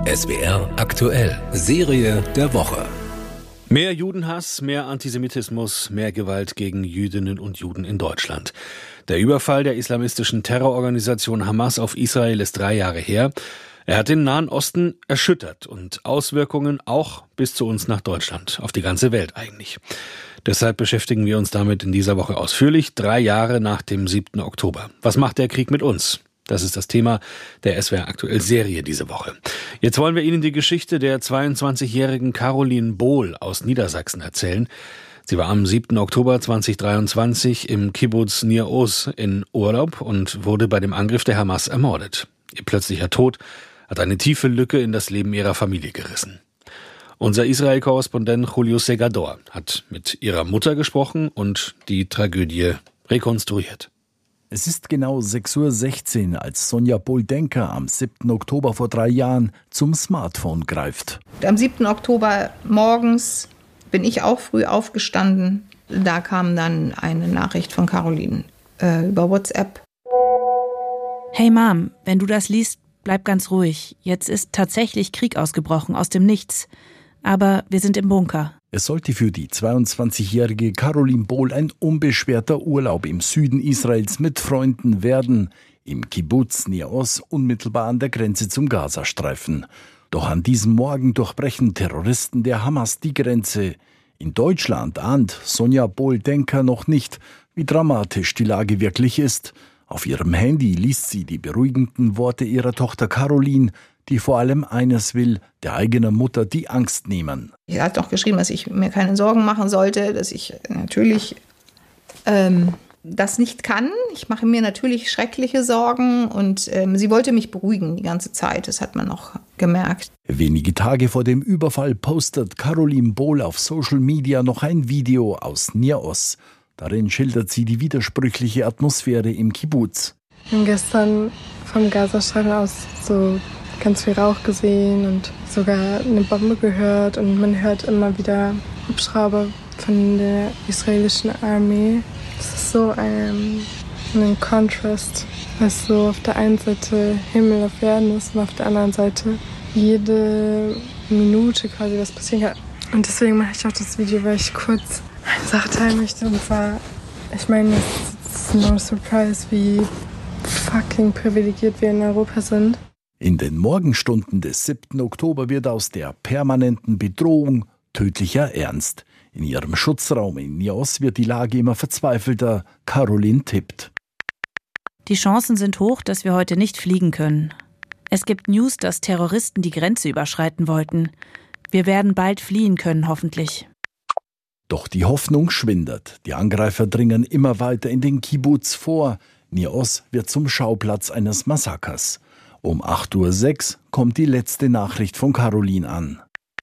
SWR aktuell, Serie der Woche. Mehr Judenhass, mehr Antisemitismus, mehr Gewalt gegen Jüdinnen und Juden in Deutschland. Der Überfall der islamistischen Terrororganisation Hamas auf Israel ist 3 Jahre her. Er hat den Nahen Osten erschüttert und Auswirkungen auch bis zu uns nach Deutschland, auf die ganze Welt eigentlich. Deshalb beschäftigen wir uns damit in dieser Woche ausführlich, 3 Jahre nach dem 7. Oktober. Was macht der Krieg mit uns? Das ist das Thema der SWR aktuell Serie diese Woche. Jetzt wollen wir Ihnen die Geschichte der 22-jährigen Caroline Bohl aus Niedersachsen erzählen. Sie war am 7. Oktober 2023 im Kibbuz Nir Oz in Urlaub und wurde bei dem Angriff der Hamas ermordet. Ihr plötzlicher Tod hat eine tiefe Lücke in das Leben ihrer Familie gerissen. Unser Israel-Korrespondent Julio Segador hat mit ihrer Mutter gesprochen und die Tragödie rekonstruiert. Es ist genau 6:16 Uhr, als Sonja Bohl-Denker am 7. Oktober vor 3 Jahren zum Smartphone greift. Am 7. Oktober morgens bin ich auch früh aufgestanden. Da kam dann eine Nachricht von Caroline über WhatsApp. Hey Mom, wenn du das liest, bleib ganz ruhig. Jetzt ist tatsächlich Krieg ausgebrochen aus dem Nichts. Aber wir sind im Bunker. Es sollte für die 22-jährige Caroline Bohl ein unbeschwerter Urlaub im Süden Israels mit Freunden werden, im Kibbuz Nir Oz, unmittelbar an der Grenze zum Gazastreifen. Doch an diesem Morgen durchbrechen Terroristen der Hamas die Grenze. In Deutschland ahnt Sonja Bohl-Denker noch nicht, wie dramatisch die Lage wirklich ist. Auf ihrem Handy liest sie die beruhigenden Worte ihrer Tochter Caroline, die vor allem eines will, der eigenen Mutter die Angst nehmen. Sie hat auch geschrieben, dass ich mir keine Sorgen machen sollte, dass ich natürlich das nicht kann. Ich mache mir natürlich schreckliche Sorgen und sie wollte mich beruhigen die ganze Zeit, das hat man auch gemerkt. Wenige Tage vor dem Überfall postet Caroline Bohl auf Social Media noch ein Video aus Nir Oz. Darin schildert sie die widersprüchliche Atmosphäre im Kibbuz. Wir haben gestern vom Gazastreifen aus so ganz viel Rauch gesehen und sogar eine Bombe gehört. Und man hört immer wieder Hubschrauber von der israelischen Armee. Das ist so ein Kontrast, was so auf der einen Seite Himmel auf Erden ist und auf der anderen Seite jede Minute quasi was passieren kann. Und deswegen mache ich auch das Video, weil ich kurz eine Sache teilen möchte. Und zwar, ich meine, es ist no surprise, wie fucking privilegiert wir in Europa sind. In den Morgenstunden des 7. Oktober wird aus der permanenten Bedrohung tödlicher Ernst. In ihrem Schutzraum in Nir Oz wird die Lage immer verzweifelter. Caroline tippt. Die Chancen sind hoch, dass wir heute nicht fliegen können. Es gibt News, dass Terroristen die Grenze überschreiten wollten. Wir werden bald fliehen können, hoffentlich. Doch die Hoffnung schwindet. Die Angreifer dringen immer weiter in den Kibbuz vor. Nir Oz wird zum Schauplatz eines Massakers. Um 8:06 Uhr kommt die letzte Nachricht von Caroline an.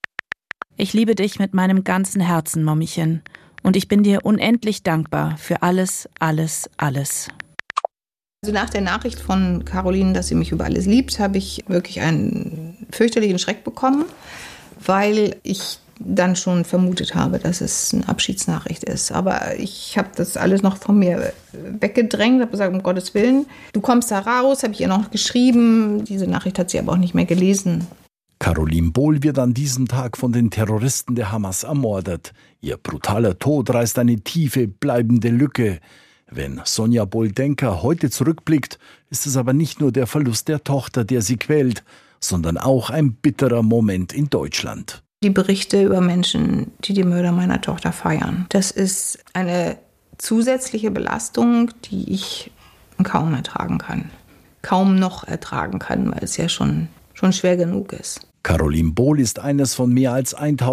Ich liebe dich mit meinem ganzen Herzen, Mommchen. Und ich bin dir unendlich dankbar für alles, alles, alles. Also nach der Nachricht von Caroline, dass sie mich über alles liebt, habe ich wirklich einen fürchterlichen Schreck bekommen, weil ich dann schon vermutet habe, dass es eine Abschiedsnachricht ist. Aber ich habe das alles noch von mir weggedrängt, habe gesagt, um Gottes Willen, du kommst da raus, habe ich ihr noch geschrieben. Diese Nachricht hat sie aber auch nicht mehr gelesen. Caroline Bohl wird an diesem Tag von den Terroristen der Hamas ermordet. Ihr brutaler Tod reißt eine tiefe, bleibende Lücke. Wenn Sonja Bohl-Denker heute zurückblickt, ist es aber nicht nur der Verlust der Tochter, der sie quält, sondern auch ein bitterer Moment in Deutschland. Die Berichte über Menschen, die die Mörder meiner Tochter feiern, das ist eine zusätzliche Belastung, die ich kaum ertragen kann. Kaum noch ertragen kann, weil es ja schon schwer genug ist. Caroline Bohl ist eines von mehr als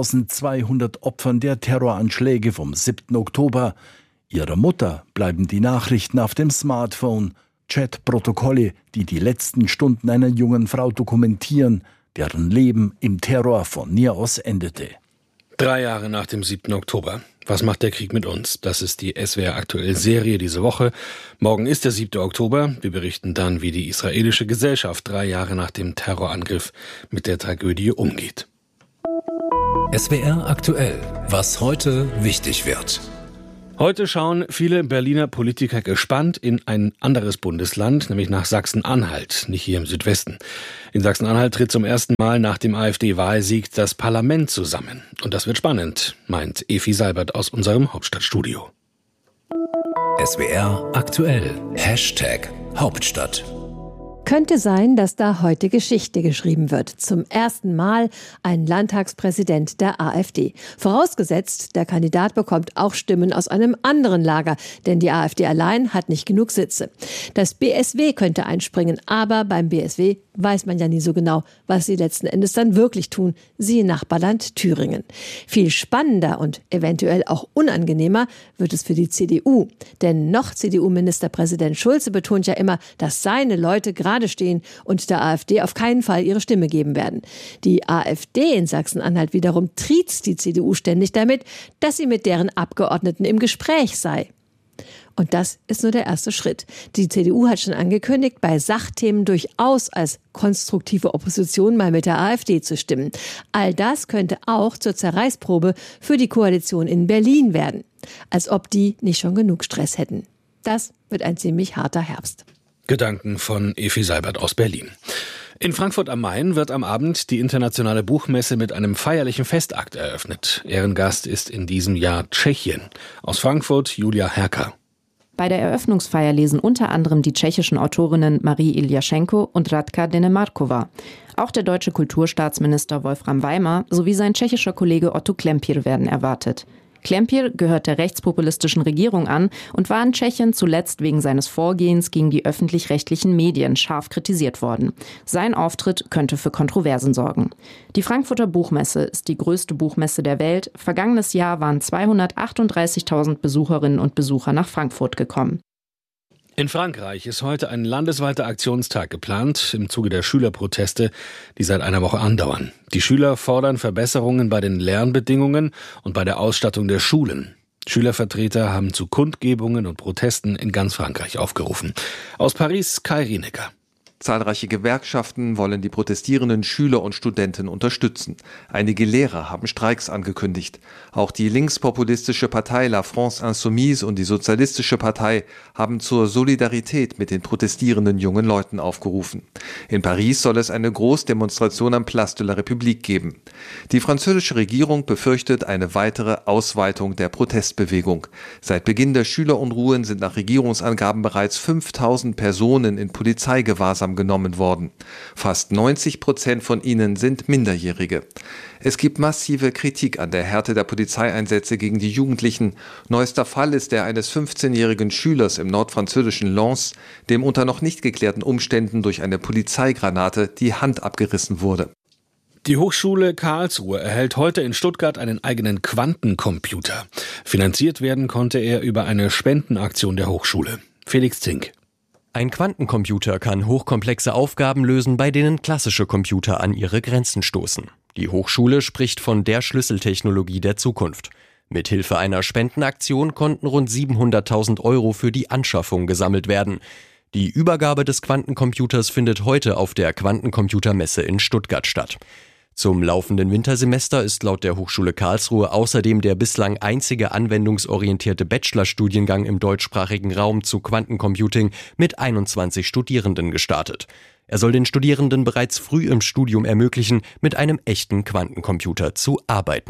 1200 Opfern der Terroranschläge vom 7. Oktober. Ihrer Mutter bleiben die Nachrichten auf dem Smartphone, Chatprotokolle, die die letzten Stunden einer jungen Frau dokumentieren, deren Leben im Terror von Nir Oz endete. 3 Jahre nach dem 7. Oktober. Was macht der Krieg mit uns? Das ist die SWR aktuell Serie diese Woche. Morgen ist der 7. Oktober. Wir berichten dann, wie die israelische Gesellschaft 3 Jahre nach dem Terrorangriff mit der Tragödie umgeht. SWR aktuell. Was heute wichtig wird. Heute schauen viele Berliner Politiker gespannt in ein anderes Bundesland, nämlich nach Sachsen-Anhalt, nicht hier im Südwesten. In Sachsen-Anhalt tritt zum ersten Mal nach dem AfD-Wahlsieg das Parlament zusammen. Und das wird spannend, meint Efi Seibert aus unserem Hauptstadtstudio. SWR aktuell. #Hauptstadt. Könnte sein, dass da heute Geschichte geschrieben wird. Zum ersten Mal ein Landtagspräsident der AfD. Vorausgesetzt, der Kandidat bekommt auch Stimmen aus einem anderen Lager, denn die AfD allein hat nicht genug Sitze. Das BSW könnte einspringen, aber beim BSW weiß man ja nie so genau, was sie letzten Endes dann wirklich tun, siehe Nachbarland Thüringen. Viel spannender und eventuell auch unangenehmer wird es für die CDU. Denn noch CDU-Ministerpräsident Schulze betont ja immer, dass seine Leute gerade stehen und der AfD auf keinen Fall ihre Stimme geben werden. Die AfD in Sachsen-Anhalt wiederum triezt die CDU ständig damit, dass sie mit deren Abgeordneten im Gespräch sei. Und das ist nur der erste Schritt. Die CDU hat schon angekündigt, bei Sachthemen durchaus als konstruktive Opposition mal mit der AfD zu stimmen. All das könnte auch zur Zerreißprobe für die Koalition in Berlin werden. Als ob die nicht schon genug Stress hätten. Das wird ein ziemlich harter Herbst. Gedanken von Efi Seibert aus Berlin. In Frankfurt am Main wird am Abend die internationale Buchmesse mit einem feierlichen Festakt eröffnet. Ehrengast ist in diesem Jahr Tschechien. Aus Frankfurt Julia Herker. Bei der Eröffnungsfeier lesen unter anderem die tschechischen Autorinnen Marie Iljaschenko und Radka Denemarkova. Auch der deutsche Kulturstaatsminister Wolfram Weimer sowie sein tschechischer Kollege Otto Klempir werden erwartet. Klempir gehört der rechtspopulistischen Regierung an und war in Tschechien zuletzt wegen seines Vorgehens gegen die öffentlich-rechtlichen Medien scharf kritisiert worden. Sein Auftritt könnte für Kontroversen sorgen. Die Frankfurter Buchmesse ist die größte Buchmesse der Welt. Vergangenes Jahr waren 238.000 Besucherinnen und Besucher nach Frankfurt gekommen. In Frankreich ist heute ein landesweiter Aktionstag geplant im Zuge der Schülerproteste, die seit einer Woche andauern. Die Schüler fordern Verbesserungen bei den Lernbedingungen und bei der Ausstattung der Schulen. Schülervertreter haben zu Kundgebungen und Protesten in ganz Frankreich aufgerufen. Aus Paris Kai Rienecker. Zahlreiche Gewerkschaften wollen die protestierenden Schüler und Studenten unterstützen. Einige Lehrer haben Streiks angekündigt. Auch die linkspopulistische Partei La France Insoumise und die Sozialistische Partei haben zur Solidarität mit den protestierenden jungen Leuten aufgerufen. In Paris soll es eine Großdemonstration am Place de la République geben. Die französische Regierung befürchtet eine weitere Ausweitung der Protestbewegung. Seit Beginn der Schülerunruhen sind nach Regierungsangaben bereits 5.000 Personen in Polizeigewahrsam genommen worden. Fast 90% von ihnen sind Minderjährige. Es gibt massive Kritik an der Härte der Polizeieinsätze gegen die Jugendlichen. Neuester Fall ist der eines 15-jährigen Schülers im nordfranzösischen Lens, dem unter noch nicht geklärten Umständen durch eine Polizeigranate die Hand abgerissen wurde. Die Hochschule Karlsruhe erhält heute in Stuttgart einen eigenen Quantencomputer. Finanziert werden konnte er über eine Spendenaktion der Hochschule. Felix Zink. Ein Quantencomputer kann hochkomplexe Aufgaben lösen, bei denen klassische Computer an ihre Grenzen stoßen. Die Hochschule spricht von der Schlüsseltechnologie der Zukunft. Mithilfe einer Spendenaktion konnten rund 700.000 € für die Anschaffung gesammelt werden. Die Übergabe des Quantencomputers findet heute auf der Quantencomputermesse in Stuttgart statt. Zum laufenden Wintersemester ist laut der Hochschule Karlsruhe außerdem der bislang einzige anwendungsorientierte Bachelorstudiengang im deutschsprachigen Raum zu Quantencomputing mit 21 Studierenden gestartet. Er soll den Studierenden bereits früh im Studium ermöglichen, mit einem echten Quantencomputer zu arbeiten.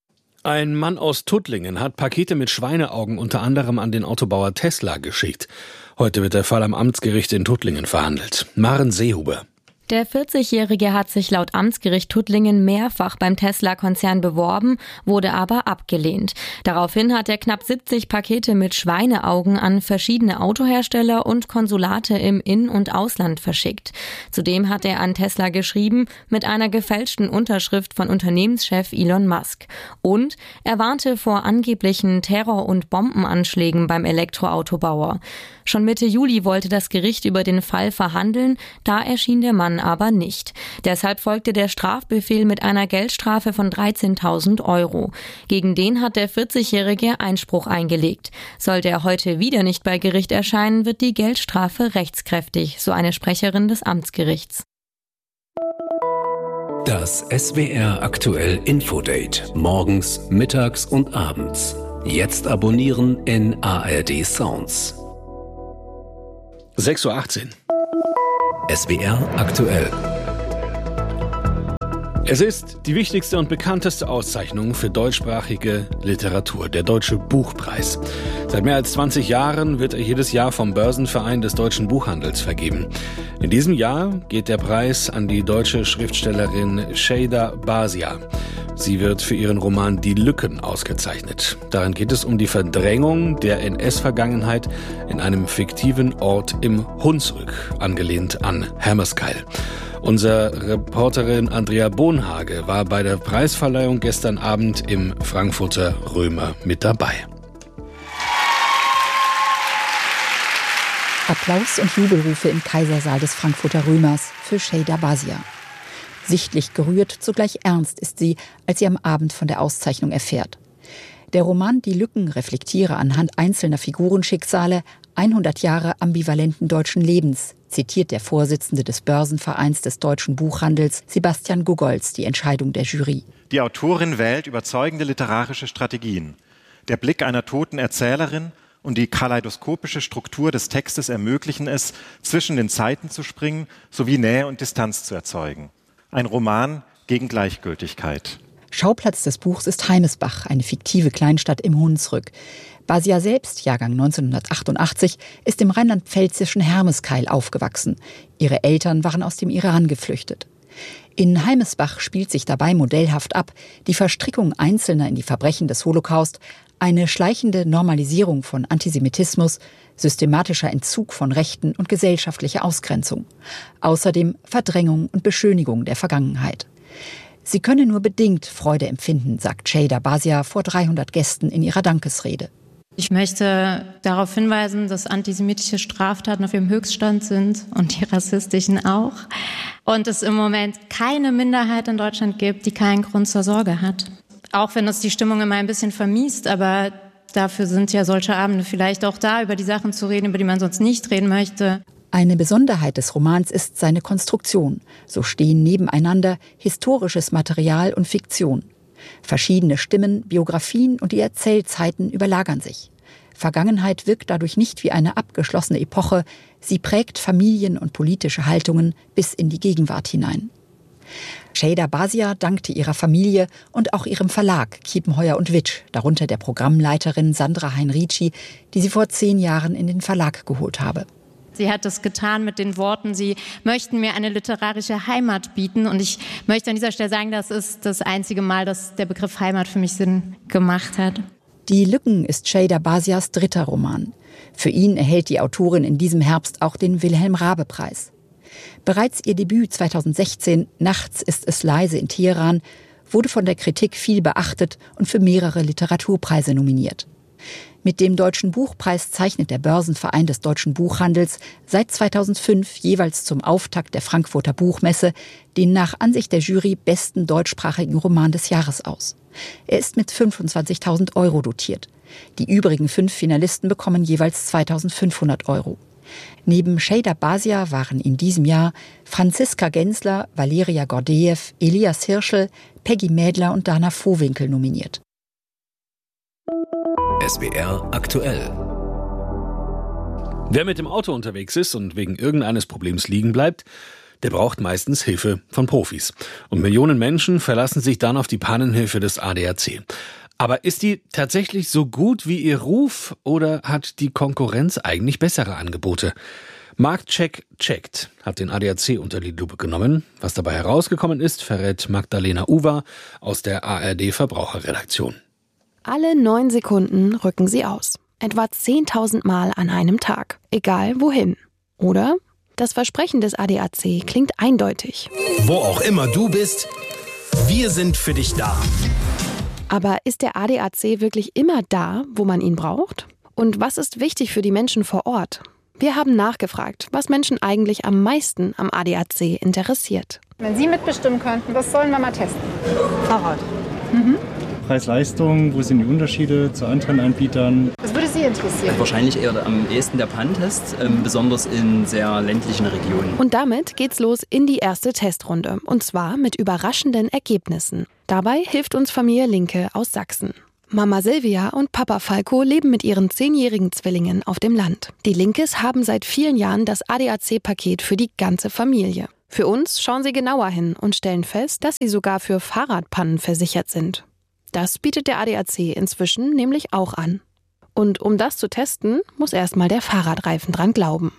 Ein Mann aus Tuttlingen hat Pakete mit Schweineaugen unter anderem an den Autobauer Tesla geschickt. Heute wird der Fall am Amtsgericht in Tuttlingen verhandelt. Maren Seehuber. Der 40-Jährige hat sich laut Amtsgericht Tuttlingen mehrfach beim Tesla-Konzern beworben, wurde aber abgelehnt. Daraufhin hat er knapp 70 Pakete mit Schweineaugen an verschiedene Autohersteller und Konsulate im In- und Ausland verschickt. Zudem hat er an Tesla geschrieben mit einer gefälschten Unterschrift von Unternehmenschef Elon Musk. Und er warnte vor angeblichen Terror- und Bombenanschlägen beim Elektroautobauer. Schon Mitte Juli wollte das Gericht über den Fall verhandeln, da erschien der Mann aber nicht. Deshalb folgte der Strafbefehl mit einer Geldstrafe von 13.000 €. Gegen den hat der 40-Jährige Einspruch eingelegt. Sollte er heute wieder nicht bei Gericht erscheinen, wird die Geldstrafe rechtskräftig, so eine Sprecherin des Amtsgerichts. Das SWR aktuell Infodate. Morgens, mittags und abends. Jetzt abonnieren in ARD Sounds. 6:18 Uhr. SWR aktuell. Es ist die wichtigste und bekannteste Auszeichnung für deutschsprachige Literatur, der Deutsche Buchpreis. Seit mehr als 20 Jahren wird er jedes Jahr vom Börsenverein des deutschen Buchhandels vergeben. In diesem Jahr geht der Preis an die deutsche Schriftstellerin Şeyda Bazia. Sie wird für ihren Roman Die Lücken ausgezeichnet. Darin geht es um die Verdrängung der NS-Vergangenheit in einem fiktiven Ort im Hunsrück, angelehnt an Hermeskeil. Unsere Reporterin Andrea Bonhage war bei der Preisverleihung gestern Abend im Frankfurter Römer mit dabei. Applaus und Jubelrufe im Kaisersaal des Frankfurter Römers für Şeyda Bazia. Sichtlich gerührt, zugleich ernst ist sie, als sie am Abend von der Auszeichnung erfährt. Der Roman Die Lücken reflektiere anhand einzelner Figurenschicksale 100 Jahre ambivalenten deutschen Lebens, zitiert der Vorsitzende des Börsenvereins des deutschen Buchhandels, Sebastian Gogolz, die Entscheidung der Jury. Die Autorin wählt überzeugende literarische Strategien. Der Blick einer toten Erzählerin und die kaleidoskopische Struktur des Textes ermöglichen es, zwischen den Zeiten zu springen sowie Nähe und Distanz zu erzeugen. Ein Roman gegen Gleichgültigkeit. Schauplatz des Buchs ist Heimesbach, eine fiktive Kleinstadt im Hunsrück. Bazia selbst, Jahrgang 1988, ist im rheinland-pfälzischen Hermeskeil aufgewachsen. Ihre Eltern waren aus dem Iran geflüchtet. In Heimesbach spielt sich dabei modellhaft ab die Verstrickung Einzelner in die Verbrechen des Holocaust, eine schleichende Normalisierung von Antisemitismus, systematischer Entzug von Rechten und gesellschaftliche Ausgrenzung. Außerdem Verdrängung und Beschönigung der Vergangenheit. Sie könne nur bedingt Freude empfinden, sagt Şeyda Bazia vor 300 Gästen in ihrer Dankesrede. Ich möchte darauf hinweisen, dass antisemitische Straftaten auf ihrem Höchststand sind und die rassistischen auch. Und es im Moment keine Minderheit in Deutschland gibt, die keinen Grund zur Sorge hat. Auch wenn es die Stimmung immer ein bisschen vermiest, aber dafür sind ja solche Abende vielleicht auch da, über die Sachen zu reden, über die man sonst nicht reden möchte. Eine Besonderheit des Romans ist seine Konstruktion. So stehen nebeneinander historisches Material und Fiktion. Verschiedene Stimmen, Biografien und die Erzählzeiten überlagern sich. Vergangenheit wirkt dadurch nicht wie eine abgeschlossene Epoche, sie prägt Familien und politische Haltungen bis in die Gegenwart hinein. Şeyda Bazia dankte ihrer Familie und auch ihrem Verlag Kiepenheuer & Witsch, darunter der Programmleiterin Sandra Heinrici, die sie vor 10 Jahren in den Verlag geholt habe. Sie hat das getan mit den Worten, sie möchten mir eine literarische Heimat bieten. Und ich möchte an dieser Stelle sagen, das ist das einzige Mal, dass der Begriff Heimat für mich Sinn gemacht hat. Die Lücken ist Şeyda Bazias 3. Roman. Für ihn erhält die Autorin in diesem Herbst auch den Wilhelm-Raabe-Preis. Bereits ihr Debüt 2016, Nachts ist es leise in Teheran, wurde von der Kritik viel beachtet und für mehrere Literaturpreise nominiert. Mit dem Deutschen Buchpreis zeichnet der Börsenverein des deutschen Buchhandels seit 2005 jeweils zum Auftakt der Frankfurter Buchmesse den nach Ansicht der Jury besten deutschsprachigen Roman des Jahres aus. Er ist mit 25.000 € dotiert. Die übrigen 5 Finalisten bekommen jeweils 2.500 €. Neben Şeyda Bazia waren in diesem Jahr Franziska Gensler, Valeria Gordejew, Elias Hirschel, Peggy Mädler und Dana Vohwinkel nominiert. SWR aktuell. Wer mit dem Auto unterwegs ist und wegen irgendeines Problems liegen bleibt, der braucht meistens Hilfe von Profis. Und Millionen Menschen verlassen sich dann auf die Pannenhilfe des ADAC. Aber ist die tatsächlich so gut wie ihr Ruf oder hat die Konkurrenz eigentlich bessere Angebote? Marktcheck checkt hat den ADAC unter die Lupe genommen. Was dabei herausgekommen ist, verrät Magdalena Uwa aus der ARD Verbraucherredaktion. Alle 9 Sekunden rücken sie aus. Etwa 10.000 Mal an einem Tag. Egal wohin. Oder? Das Versprechen des ADAC klingt eindeutig. Wo auch immer du bist, wir sind für dich da. Aber ist der ADAC wirklich immer da, wo man ihn braucht? Und was ist wichtig für die Menschen vor Ort? Wir haben nachgefragt, was Menschen eigentlich am meisten am ADAC interessiert. Wenn Sie mitbestimmen könnten, was sollen wir mal testen? Fahrrad. Preis-Leistung, wo sind die Unterschiede zu anderen Anbietern? Was würde Sie interessieren? Wahrscheinlich eher am ehesten der Pan-Test, besonders in sehr ländlichen Regionen. Und damit geht's los in die erste Testrunde. Und zwar mit überraschenden Ergebnissen. Dabei hilft uns Familie Linke aus Sachsen. Mama Silvia und Papa Falco leben mit ihren 10-jährigen Zwillingen auf dem Land. Die Linkes haben seit vielen Jahren das ADAC-Paket für die ganze Familie. Für uns schauen sie genauer hin und stellen fest, dass sie sogar für Fahrradpannen versichert sind. Das bietet der ADAC inzwischen nämlich auch an. Und um das zu testen, muss erstmal der Fahrradreifen dran glauben.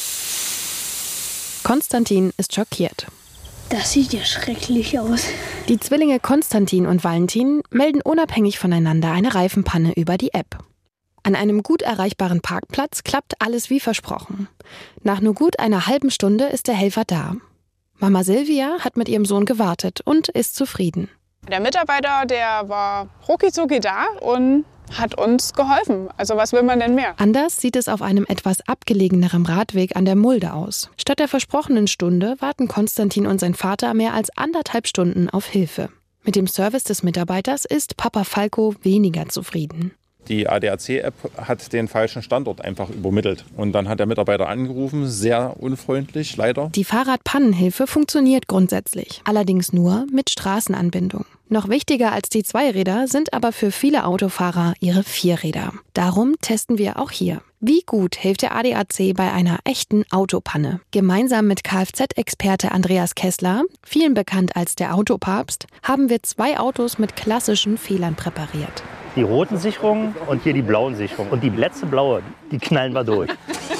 Konstantin ist schockiert. Das sieht ja schrecklich aus. Die Zwillinge Konstantin und Valentin melden unabhängig voneinander eine Reifenpanne über die App. An einem gut erreichbaren Parkplatz klappt alles wie versprochen. Nach nur gut einer halben Stunde ist der Helfer da. Mama Silvia hat mit ihrem Sohn gewartet und ist zufrieden. Der Mitarbeiter, der war rucki-zucki da und hat uns geholfen. Also was will man denn mehr? Anders sieht es auf einem etwas abgelegeneren Radweg an der Mulde aus. Statt der versprochenen Stunde warten Konstantin und sein Vater mehr als 1,5 Stunden auf Hilfe. Mit dem Service des Mitarbeiters ist Papa Falco weniger zufrieden. Die ADAC-App hat den falschen Standort einfach übermittelt. Und dann hat der Mitarbeiter angerufen, sehr unfreundlich, leider. Die Fahrradpannenhilfe funktioniert grundsätzlich, allerdings nur mit Straßenanbindung. Noch wichtiger als die Zweiräder sind aber für viele Autofahrer ihre Vierräder. Darum testen wir auch hier. Wie gut hilft der ADAC bei einer echten Autopanne? Gemeinsam mit Kfz-Experte Andreas Kessler, vielen bekannt als der Autopapst, haben wir 2 Autos mit klassischen Fehlern präpariert. Die roten Sicherungen und hier die blauen Sicherungen. Und die letzte blaue, die knallen wir durch.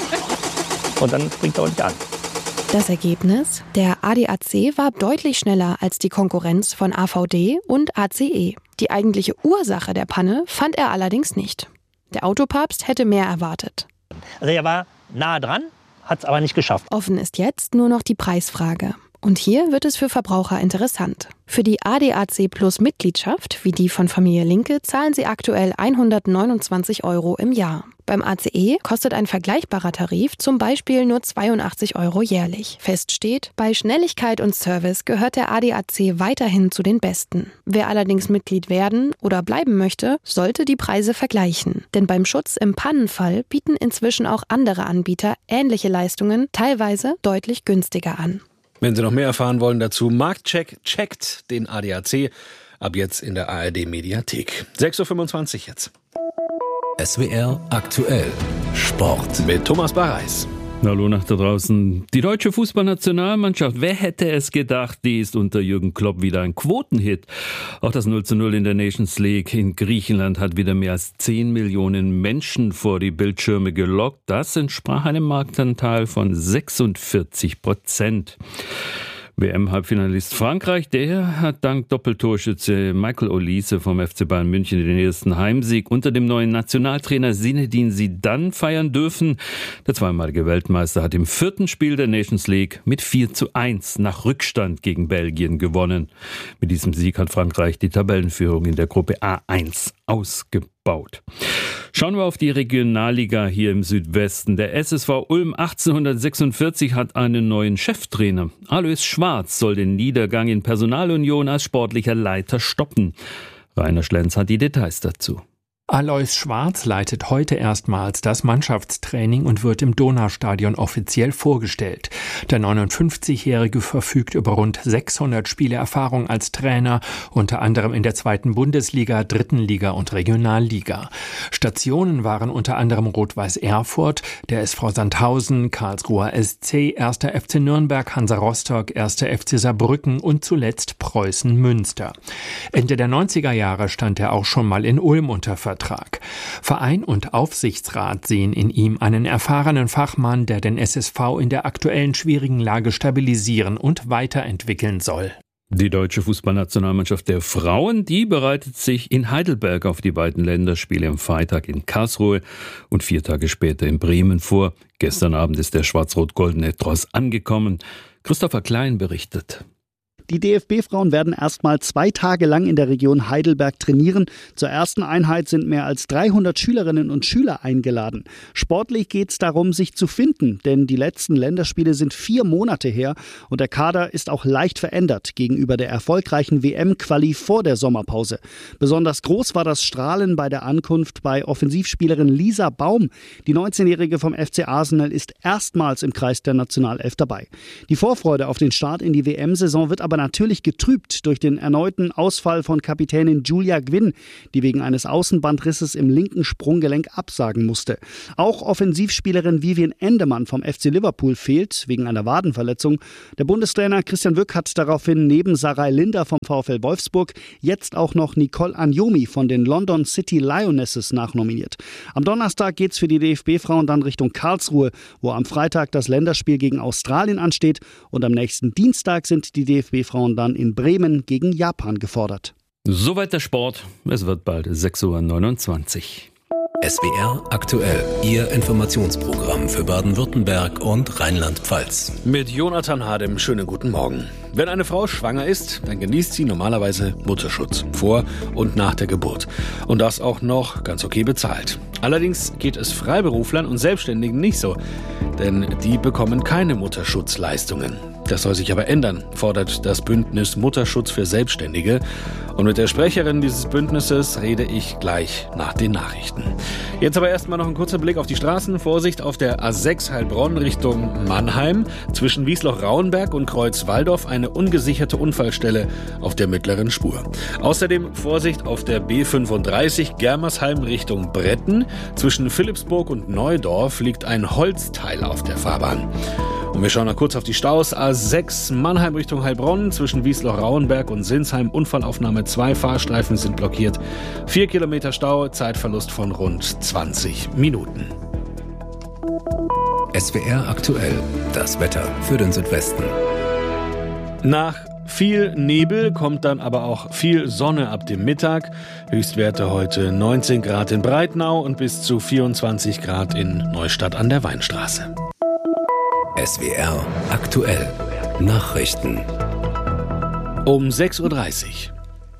Und dann springt er auch nicht an. Das Ergebnis? Der ADAC war deutlich schneller als die Konkurrenz von AVD und ACE. Die eigentliche Ursache der Panne fand er allerdings nicht. Der Autopapst hätte mehr erwartet. Also er war nah dran, hat es aber nicht geschafft. Offen ist jetzt nur noch die Preisfrage. Und hier wird es für Verbraucher interessant. Für die ADAC Plus Mitgliedschaft, wie die von Familie Linke, zahlen sie aktuell 129 € im Jahr. Beim ACE kostet ein vergleichbarer Tarif zum Beispiel nur 82 € jährlich. Fest steht, bei Schnelligkeit und Service gehört der ADAC weiterhin zu den besten. Wer allerdings Mitglied werden oder bleiben möchte, sollte die Preise vergleichen. Denn beim Schutz im Pannenfall bieten inzwischen auch andere Anbieter ähnliche Leistungen, teilweise deutlich günstiger an. Wenn Sie noch mehr erfahren wollen dazu, Marktcheck checkt den ADAC. Ab jetzt in der ARD-Mediathek. 6:25 Uhr jetzt. SWR aktuell Sport mit Thomas Barreis. Hallo nach da draußen. Die deutsche Fußballnationalmannschaft, wer hätte es gedacht, die ist unter Jürgen Klopp wieder ein Quotenhit. Auch das 0:0 in der Nations League in Griechenland hat wieder mehr als 10 Millionen Menschen vor die Bildschirme gelockt. Das entsprach einem Marktanteil von 46%. WM-Halbfinalist Frankreich, der hat dank Doppeltorschütze Michael Olise vom FC Bayern München den ersten Heimsieg unter dem neuen Nationaltrainer Zinedine Zidane feiern dürfen. Der zweimalige Weltmeister hat im 4. Spiel der Nations League mit 4:1 nach Rückstand gegen Belgien gewonnen. Mit diesem Sieg hat Frankreich die Tabellenführung in der Gruppe A1 ausgebaut. Schauen wir auf die Regionalliga hier im Südwesten. Der SSV Ulm 1846 hat einen neuen Cheftrainer. Alois Schwarz soll den Niedergang in Personalunion als sportlicher Leiter stoppen. Rainer Schlenz hat die Details dazu. Alois Schwarz leitet heute erstmals das Mannschaftstraining und wird im Donaustadion offiziell vorgestellt. Der 59-Jährige verfügt über rund 600 Spiele Erfahrung als Trainer, unter anderem in der 2. Bundesliga, 3. Liga und Regionalliga. Stationen waren unter anderem Rot-Weiß Erfurt, der SV Sandhausen, Karlsruher SC, 1. FC Nürnberg, Hansa Rostock, 1. FC Saarbrücken und zuletzt Preußen Münster. Ende der 90er Jahre stand er auch schon mal in Ulm unter Vertrag. Verein und Aufsichtsrat sehen in ihm einen erfahrenen Fachmann, der den SSV in der aktuellen schwierigen Lage stabilisieren und weiterentwickeln soll. Die deutsche Fußballnationalmannschaft der Frauen, die bereitet sich in Heidelberg auf die beiden Länderspiele am Freitag in Karlsruhe und 4 Tage später in Bremen vor. Gestern Abend ist der schwarz-rot-goldene Tross angekommen. Christopher Klein berichtet. Die DFB-Frauen werden erstmal 2 Tage lang in der Region Heidelberg trainieren. Zur ersten Einheit sind mehr als 300 Schülerinnen und Schüler eingeladen. Sportlich geht es darum, sich zu finden, denn die letzten Länderspiele sind 4 Monate her und der Kader ist auch leicht verändert gegenüber der erfolgreichen WM-Quali vor der Sommerpause. Besonders groß war das Strahlen bei der Ankunft bei Offensivspielerin Lisa Baum. Die 19-Jährige vom FC Arsenal ist erstmals im Kreis der Nationalelf dabei. Die Vorfreude auf den Start in die WM-Saison wird aber natürlich getrübt durch den erneuten Ausfall von Kapitänin Julia Gwynn, die wegen eines Außenbandrisses im linken Sprunggelenk absagen musste. Auch Offensivspielerin Vivian Endemann vom FC Liverpool fehlt wegen einer Wadenverletzung. Der Bundestrainer Christian Wück hat daraufhin neben Sarai Linder vom VfL Wolfsburg jetzt auch noch Nicole Anjomi von den London City Lionesses nachnominiert. Am Donnerstag geht's für die DFB-Frauen dann Richtung Karlsruhe, wo am Freitag das Länderspiel gegen Australien ansteht, und am nächsten Dienstag sind die DFB-Frauen dann in Bremen gegen Japan gefordert. Soweit der Sport. Es wird bald 6:29 Uhr. SWR aktuell, Ihr Informationsprogramm für Baden-Württemberg und Rheinland-Pfalz. Mit Jonathan Hadem, schönen guten Morgen. Wenn eine Frau schwanger ist, dann genießt sie normalerweise Mutterschutz vor und nach der Geburt. Und das auch noch ganz okay bezahlt. Allerdings geht es Freiberuflern und Selbstständigen nicht so, denn die bekommen keine Mutterschutzleistungen. Das soll sich aber ändern, fordert das Bündnis Mutterschutz für Selbstständige. Und mit der Sprecherin dieses Bündnisses rede ich gleich nach den Nachrichten. Jetzt aber erstmal noch ein kurzer Blick auf die Straßen. Vorsicht auf der A6 Heilbronn Richtung Mannheim. Zwischen Wiesloch-Rauenberg und Kreuz-Walldorf eine ungesicherte Unfallstelle auf der mittleren Spur. Außerdem Vorsicht auf der B35 Germersheim Richtung Bretten. Zwischen Philippsburg und Neudorf liegt ein Holzteil auf der Fahrbahn. Und wir schauen noch kurz auf die Staus. A6 Mannheim Richtung Heilbronn, zwischen Wiesloch-Rauenberg und Sinsheim Unfallaufnahme, 2 Fahrstreifen sind blockiert. 4 Kilometer Stau, Zeitverlust von rund 20 Minuten. SWR aktuell, das Wetter für den Südwesten. Nach viel Nebel kommt dann aber auch viel Sonne ab dem Mittag. Höchstwerte heute 19 Grad in Breitnau und bis zu 24 Grad in Neustadt an der Weinstraße. SWR aktuell, Nachrichten. Um 6:30 Uhr.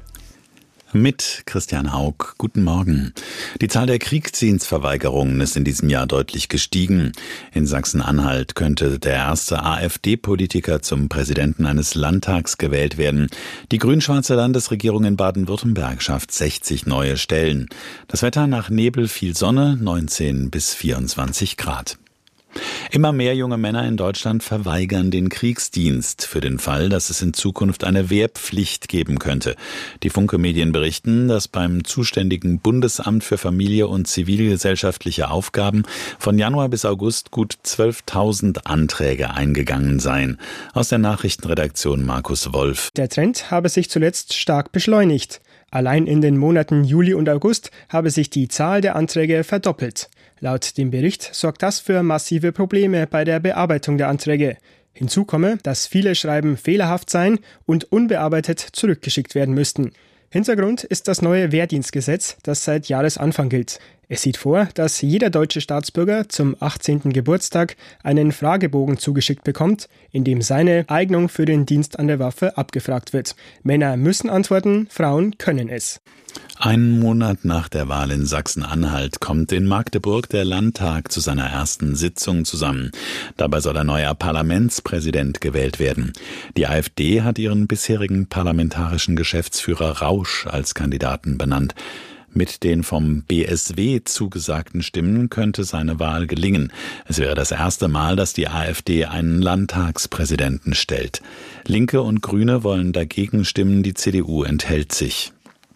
Mit Christian Haug. Guten Morgen. Die Zahl der Kriegsdienstverweigerungen ist in diesem Jahr deutlich gestiegen. In Sachsen-Anhalt könnte der erste AfD-Politiker zum Präsidenten eines Landtags gewählt werden. Die grün-schwarze Landesregierung in Baden-Württemberg schafft 60 neue Stellen. Das Wetter: nach Nebel viel Sonne, 19 bis 24 Grad. Immer mehr junge Männer in Deutschland verweigern den Kriegsdienst für den Fall, dass es in Zukunft eine Wehrpflicht geben könnte. Die Funke-Medien berichten, dass beim zuständigen Bundesamt für Familie und zivilgesellschaftliche Aufgaben von Januar bis August gut 12.000 Anträge eingegangen seien. Aus der Nachrichtenredaktion Markus Wolf. Der Trend habe sich zuletzt stark beschleunigt. Allein in den Monaten Juli und August habe sich die Zahl der Anträge verdoppelt. Laut dem Bericht sorgt das für massive Probleme bei der Bearbeitung der Anträge. Hinzu komme, dass viele Schreiben fehlerhaft seien und unbearbeitet zurückgeschickt werden müssten. Hintergrund ist das neue Wehrdienstgesetz, das seit Jahresanfang gilt. Es sieht vor, dass jeder deutsche Staatsbürger zum 18. Geburtstag einen Fragebogen zugeschickt bekommt, in dem seine Eignung für den Dienst an der Waffe abgefragt wird. Männer müssen antworten, Frauen können es. Einen Monat nach der Wahl in Sachsen-Anhalt kommt in Magdeburg der Landtag zu seiner ersten Sitzung zusammen. Dabei soll ein neuer Parlamentspräsident gewählt werden. Die AfD hat ihren bisherigen parlamentarischen Geschäftsführer Rausch als Kandidaten benannt. Mit den vom BSW zugesagten Stimmen könnte seine Wahl gelingen. Es wäre das erste Mal, dass die AfD einen Landtagspräsidenten stellt. Linke und Grüne wollen dagegen stimmen, die CDU enthält sich.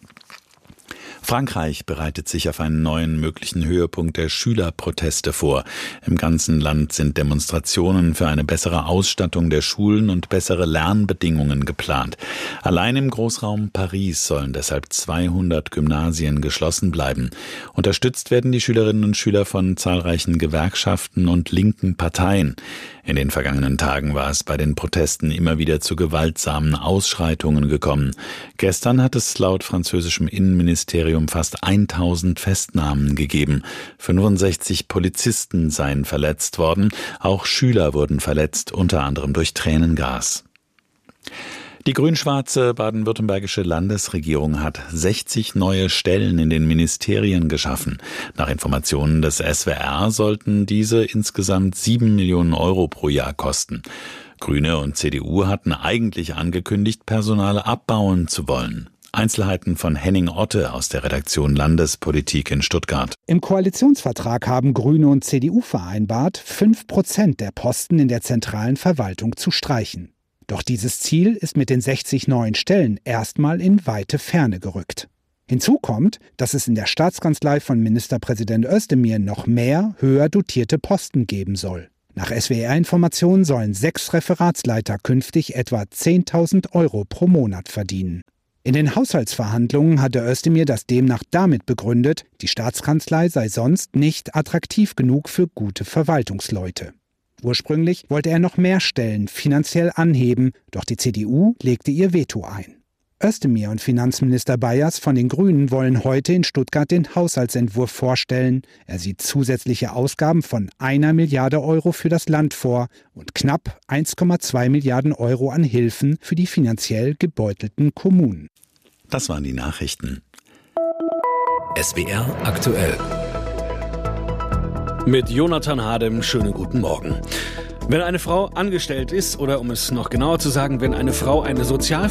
Frankreich bereitet sich auf einen neuen möglichen Höhepunkt der Schülerproteste vor. Im ganzen Land sind Demonstrationen für eine bessere Ausstattung der Schulen und bessere Lernbedingungen geplant. Allein im Großraum Paris sollen deshalb 200 Gymnasien geschlossen bleiben. Unterstützt werden die Schülerinnen und Schüler von zahlreichen Gewerkschaften und linken Parteien. In den vergangenen Tagen war es bei den Protesten immer wieder zu gewaltsamen Ausschreitungen gekommen. Gestern hat es laut französischem Innenministerium fast 1000 Festnahmen gegeben. 65 Polizisten seien verletzt worden. Auch Schüler wurden verletzt, unter anderem durch Tränengas. Die grün-schwarze baden-württembergische Landesregierung hat 60 neue Stellen in den Ministerien geschaffen. Nach Informationen des SWR sollten diese insgesamt 7 Millionen Euro pro Jahr kosten. Grüne und CDU hatten eigentlich angekündigt, Personal abbauen zu wollen. Einzelheiten von Henning Otte aus der Redaktion Landespolitik in Stuttgart. Im Koalitionsvertrag haben Grüne und CDU vereinbart, 5% der Posten in der zentralen Verwaltung zu streichen. Doch dieses Ziel ist mit den 60 neuen Stellen erstmal in weite Ferne gerückt. Hinzu kommt, dass es in der Staatskanzlei von Ministerpräsident Özdemir noch mehr höher dotierte Posten geben soll. Nach SWR-Informationen sollen 6 Referatsleiter künftig etwa 10.000 € pro Monat verdienen. In den Haushaltsverhandlungen hatte Özdemir das demnach damit begründet, die Staatskanzlei sei sonst nicht attraktiv genug für gute Verwaltungsleute. Ursprünglich wollte er noch mehr Stellen finanziell anheben, doch die CDU legte ihr Veto ein. Özdemir und Finanzminister Bayers von den Grünen wollen heute in Stuttgart den Haushaltsentwurf vorstellen. Er sieht zusätzliche Ausgaben von 1 Milliarde € für das Land vor und knapp 1,2 Milliarden € an Hilfen für die finanziell gebeutelten Kommunen. Das waren die Nachrichten. SWR aktuell. Mit Jonathan Hadem, schönen guten Morgen. Wenn eine Frau angestellt ist, oder um es noch genauer zu sagen, wenn eine Frau eine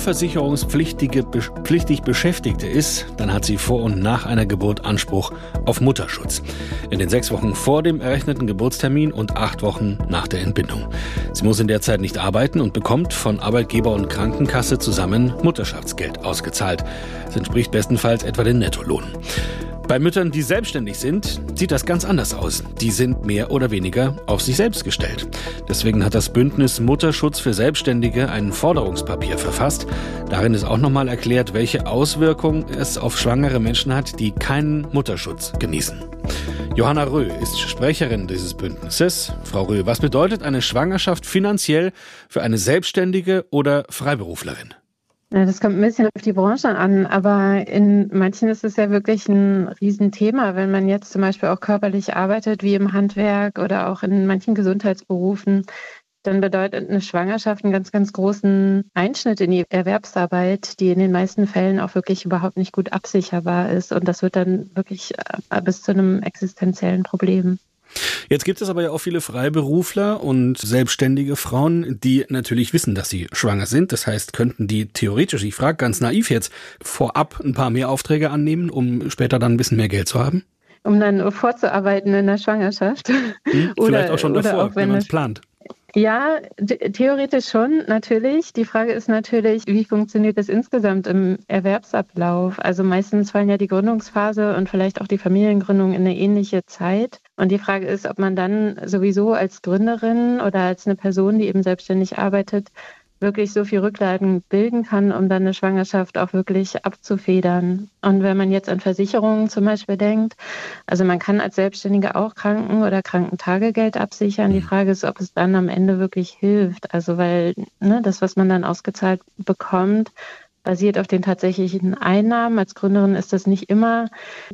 sozialversicherungspflichtig Beschäftigte ist, dann hat sie vor und nach einer Geburt Anspruch auf Mutterschutz. In den 6 Wochen vor dem errechneten Geburtstermin und 8 Wochen nach der Entbindung. Sie muss in der Zeit nicht arbeiten und bekommt von Arbeitgeber und Krankenkasse zusammen Mutterschaftsgeld ausgezahlt. Das entspricht bestenfalls etwa den Nettolohn. Bei Müttern, die selbstständig sind, sieht das ganz anders aus. Die sind mehr oder weniger auf sich selbst gestellt. Deswegen hat das Bündnis Mutterschutz für Selbstständige ein Forderungspapier verfasst. Darin ist auch nochmal erklärt, welche Auswirkungen es auf schwangere Menschen hat, die keinen Mutterschutz genießen. Johanna Röh ist Sprecherin dieses Bündnisses. Frau Röh, was bedeutet eine Schwangerschaft finanziell für eine Selbstständige oder Freiberuflerin? Das kommt ein bisschen auf die Branche an, aber in manchen ist es ja wirklich ein Riesenthema, wenn man jetzt zum Beispiel auch körperlich arbeitet, wie im Handwerk oder auch in manchen Gesundheitsberufen, dann bedeutet eine Schwangerschaft einen ganz, ganz großen Einschnitt in die Erwerbsarbeit, die in den meisten Fällen auch wirklich überhaupt nicht gut absicherbar ist. Und das wird dann wirklich bis zu einem existenziellen Problem. Jetzt gibt es aber ja auch viele Freiberufler und selbstständige Frauen, die natürlich wissen, dass sie schwanger sind. Das heißt, könnten die theoretisch, ich frage ganz naiv jetzt, vorab ein paar mehr Aufträge annehmen, um später dann ein bisschen mehr Geld zu haben? Um dann vorzuarbeiten in der Schwangerschaft. Vielleicht auch schon davor, auch wenn man es plant. Ja, theoretisch schon, natürlich. Die Frage ist natürlich, wie funktioniert das insgesamt im Erwerbsablauf? Also meistens fallen ja die Gründungsphase und vielleicht auch die Familiengründung in eine ähnliche Zeit. Und die Frage ist, ob man dann sowieso als Gründerin oder als eine Person, die eben selbstständig arbeitet, wirklich so viel Rücklagen bilden kann, um dann eine Schwangerschaft auch wirklich abzufedern. Und wenn man jetzt an Versicherungen zum Beispiel denkt, also man kann als Selbstständige auch Kranken- oder Krankentagegeld absichern. Die Frage ist, ob es dann am Ende wirklich hilft. Also weil das, was man dann ausgezahlt bekommt, basiert auf den tatsächlichen Einnahmen. Als Gründerin ist das nicht immer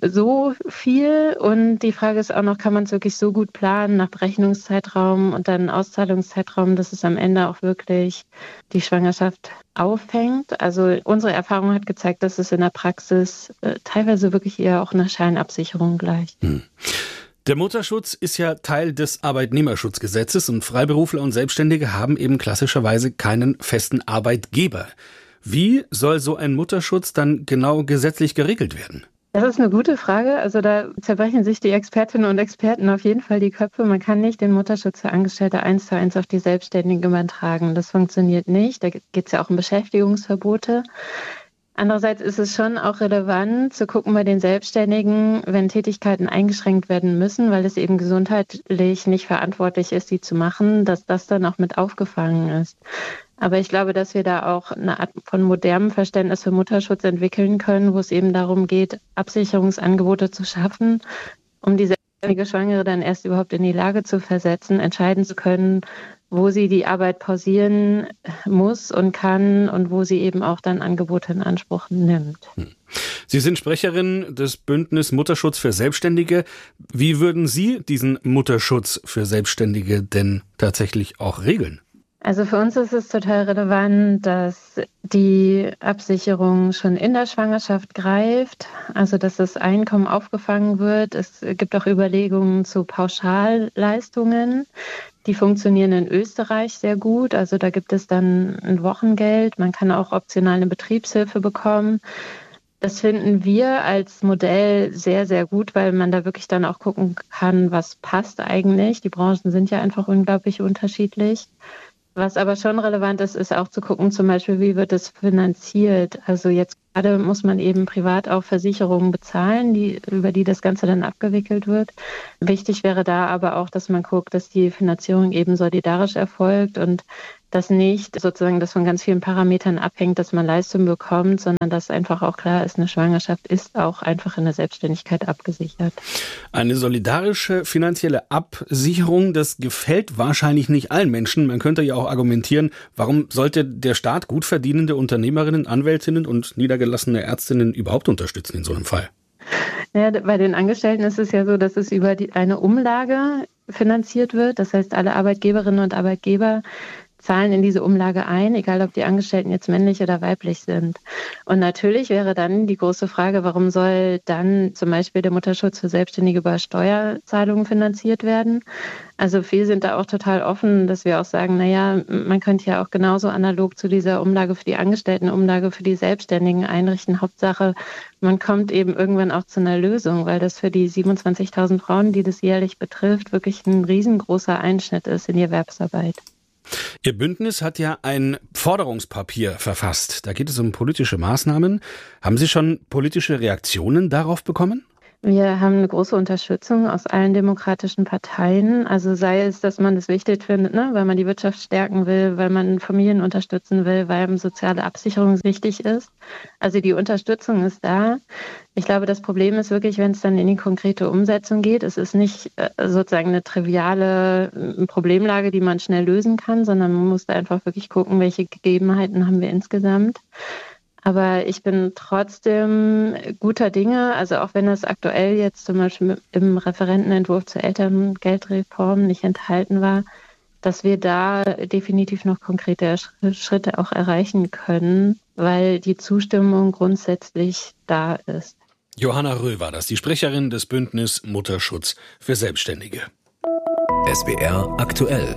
so viel. Und die Frage ist auch noch, kann man es wirklich so gut planen nach Berechnungszeitraum und dann Auszahlungszeitraum, dass es am Ende auch wirklich die Schwangerschaft auffängt. Also unsere Erfahrung hat gezeigt, dass es in der Praxis teilweise wirklich eher auch einer Scheinabsicherung gleicht. Der Mutterschutz ist ja Teil des Arbeitnehmerschutzgesetzes und Freiberufler und Selbstständige haben eben klassischerweise keinen festen Arbeitgeber. Wie soll so ein Mutterschutz dann genau gesetzlich geregelt werden? Das ist eine gute Frage. Also da zerbrechen sich die Expertinnen und Experten auf jeden Fall die Köpfe. Man kann nicht den Mutterschutz für Angestellte 1:1 auf die Selbstständigen übertragen. Das funktioniert nicht. Da geht es ja auch um Beschäftigungsverbote. Andererseits ist es schon auch relevant zu gucken bei den Selbstständigen, wenn Tätigkeiten eingeschränkt werden müssen, weil es eben gesundheitlich nicht verantwortlich ist, die zu machen, dass das dann auch mit aufgefangen ist. Aber ich glaube, dass wir da auch eine Art von modernem Verständnis für Mutterschutz entwickeln können, wo es eben darum geht, Absicherungsangebote zu schaffen, um die selbstständige Schwangere dann erst überhaupt in die Lage zu versetzen, entscheiden zu können, wo sie die Arbeit pausieren muss und kann und wo sie eben auch dann Angebote in Anspruch nimmt. Sie sind Sprecherin des Bündnis Mutterschutz für Selbstständige. Wie würden Sie diesen Mutterschutz für Selbstständige denn tatsächlich auch regeln? Also für uns ist es total relevant, dass die Absicherung schon in der Schwangerschaft greift, also dass das Einkommen aufgefangen wird. Es gibt auch Überlegungen zu Pauschalleistungen. Die funktionieren in Österreich sehr gut. Also da gibt es dann ein Wochengeld. Man kann auch optional eine Betriebshilfe bekommen. Das finden wir als Modell sehr, sehr gut, weil man da wirklich dann auch gucken kann, was passt eigentlich. Die Branchen sind ja einfach unglaublich unterschiedlich. Was aber schon relevant ist, ist auch zu gucken, zum Beispiel, wie wird es finanziert? Also jetzt gerade muss man eben privat auch Versicherungen bezahlen, über die das Ganze dann abgewickelt wird. Wichtig wäre da aber auch, dass man guckt, dass die Finanzierung eben solidarisch erfolgt und dass nicht sozusagen das von ganz vielen Parametern abhängt, dass man Leistung bekommt, sondern dass einfach auch klar ist, eine Schwangerschaft ist auch einfach in der Selbstständigkeit abgesichert. Eine solidarische finanzielle Absicherung, das gefällt wahrscheinlich nicht allen Menschen. Man könnte ja auch argumentieren, warum sollte der Staat gut verdienende Unternehmerinnen, Anwältinnen und niedergelassene Ärztinnen überhaupt unterstützen in so einem Fall? Ja, bei den Angestellten ist es ja so, dass es über eine Umlage finanziert wird. Das heißt, alle Arbeitgeberinnen und Arbeitgeber zahlen in diese Umlage ein, egal ob die Angestellten jetzt männlich oder weiblich sind. Und natürlich wäre dann die große Frage, warum soll dann zum Beispiel der Mutterschutz für Selbstständige über Steuerzahlungen finanziert werden? Also wir sind da auch total offen, dass wir auch sagen, naja, man könnte ja auch genauso analog zu dieser Umlage für die Angestellten, Umlage für die Selbstständigen einrichten. Hauptsache, man kommt eben irgendwann auch zu einer Lösung, weil das für die 27.000 Frauen, die das jährlich betrifft, wirklich ein riesengroßer Einschnitt ist in die Erwerbsarbeit. Ihr Bündnis hat ja ein Forderungspapier verfasst. Da geht es um politische Maßnahmen. Haben Sie schon politische Reaktionen darauf bekommen? Wir haben eine große Unterstützung aus allen demokratischen Parteien. Also sei es, dass man es wichtig findet, weil man die Wirtschaft stärken will, weil man Familien unterstützen will, weil soziale Absicherung wichtig ist. Also die Unterstützung ist da. Ich glaube, das Problem ist wirklich, wenn es dann in die konkrete Umsetzung geht. Es ist nicht sozusagen eine triviale Problemlage, die man schnell lösen kann, sondern man muss da einfach wirklich gucken, welche Gegebenheiten haben wir insgesamt. Aber ich bin trotzdem guter Dinge, also auch wenn das aktuell jetzt zum Beispiel im Referentenentwurf zur Elterngeldreform nicht enthalten war, dass wir da definitiv noch konkrete Schritte auch erreichen können, weil die Zustimmung grundsätzlich da ist. Johanna Röhl war das, die Sprecherin des Bündnis Mutterschutz für Selbstständige. SWR aktuell.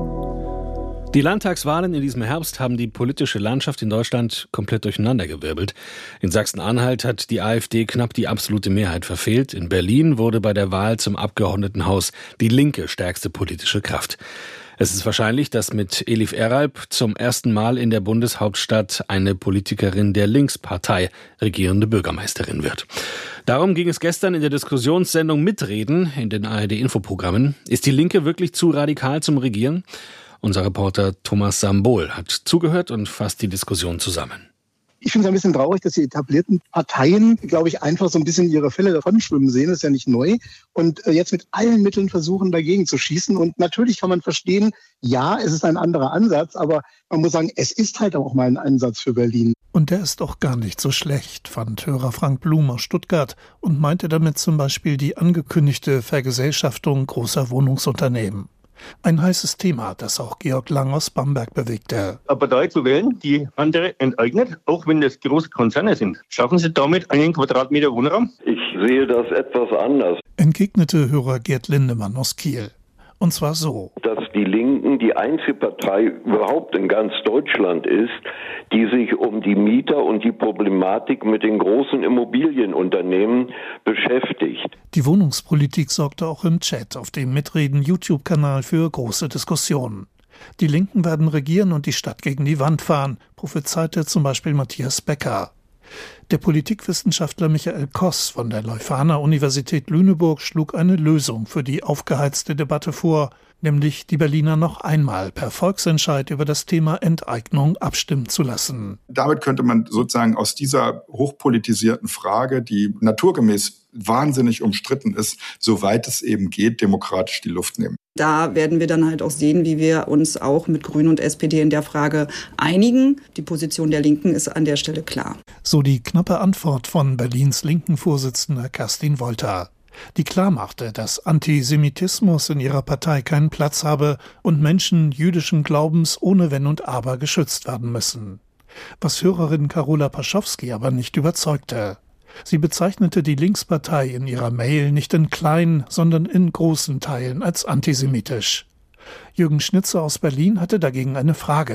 Die Landtagswahlen in diesem Herbst haben die politische Landschaft in Deutschland komplett durcheinandergewirbelt. In Sachsen-Anhalt hat die AfD knapp die absolute Mehrheit verfehlt. In Berlin wurde bei der Wahl zum Abgeordnetenhaus die Linke stärkste politische Kraft. Es ist wahrscheinlich, dass mit Elif Eralp zum ersten Mal in der Bundeshauptstadt eine Politikerin der Linkspartei regierende Bürgermeisterin wird. Darum ging es gestern in der Diskussionssendung Mitreden in den ARD-Infoprogrammen. Ist die Linke wirklich zu radikal zum Regieren? Unser Reporter Thomas Sambol hat zugehört und fasst die Diskussion zusammen. Ich finde es ein bisschen traurig, dass die etablierten Parteien, glaube ich, einfach so ein bisschen ihre Fälle davon schwimmen sehen. Das ist ja nicht neu. Und jetzt mit allen Mitteln versuchen, dagegen zu schießen. Und natürlich kann man verstehen, ja, es ist ein anderer Ansatz. Aber man muss sagen, es ist halt auch mal ein Ansatz für Berlin. Und der ist auch gar nicht so schlecht, fand Hörer Frank Blum aus Stuttgart und meinte damit zum Beispiel die angekündigte Vergesellschaftung großer Wohnungsunternehmen. Ein heißes Thema, das auch Georg Lang aus Bamberg bewegte. Eine Partei zu wählen, die andere enteignet, auch wenn das große Konzerne sind. Schaffen Sie damit einen Quadratmeter Wohnraum? Ich sehe das etwas anders. Entgegnete Hörer Gerd Lindemann aus Kiel. Und zwar so: Dass die Linken die einzige Partei überhaupt in ganz Deutschland ist, die sich um die Mieter und die Problematik mit den großen Immobilienunternehmen beschäftigt. Die Wohnungspolitik sorgte auch im Chat auf dem Mitreden-YouTube-Kanal für große Diskussionen. Die Linken werden regieren und die Stadt gegen die Wand fahren, prophezeite zum Beispiel Matthias Becker. Der Politikwissenschaftler Michael Koss von der Leuphana-Universität Lüneburg schlug eine Lösung für die aufgeheizte Debatte vor, nämlich die Berliner noch einmal per Volksentscheid über das Thema Enteignung abstimmen zu lassen. Damit könnte man sozusagen aus dieser hochpolitisierten Frage, die naturgemäß wahnsinnig umstritten ist, soweit es eben geht, demokratisch die Luft nehmen. Da werden wir dann halt auch sehen, wie wir uns auch mit Grünen und SPD in der Frage einigen. Die Position der Linken ist an der Stelle klar. So die knappe Antwort von Berlins Linken-Vorsitzender Kerstin Wolter, die klarmachte, dass Antisemitismus in ihrer Partei keinen Platz habe und Menschen jüdischen Glaubens ohne Wenn und Aber geschützt werden müssen. Was Hörerin Karola Paschowski aber nicht überzeugte. Sie bezeichnete die Linkspartei in ihrer Mail nicht in kleinen, sondern in großen Teilen als antisemitisch. Jürgen Schnitzer aus Berlin hatte dagegen eine Frage.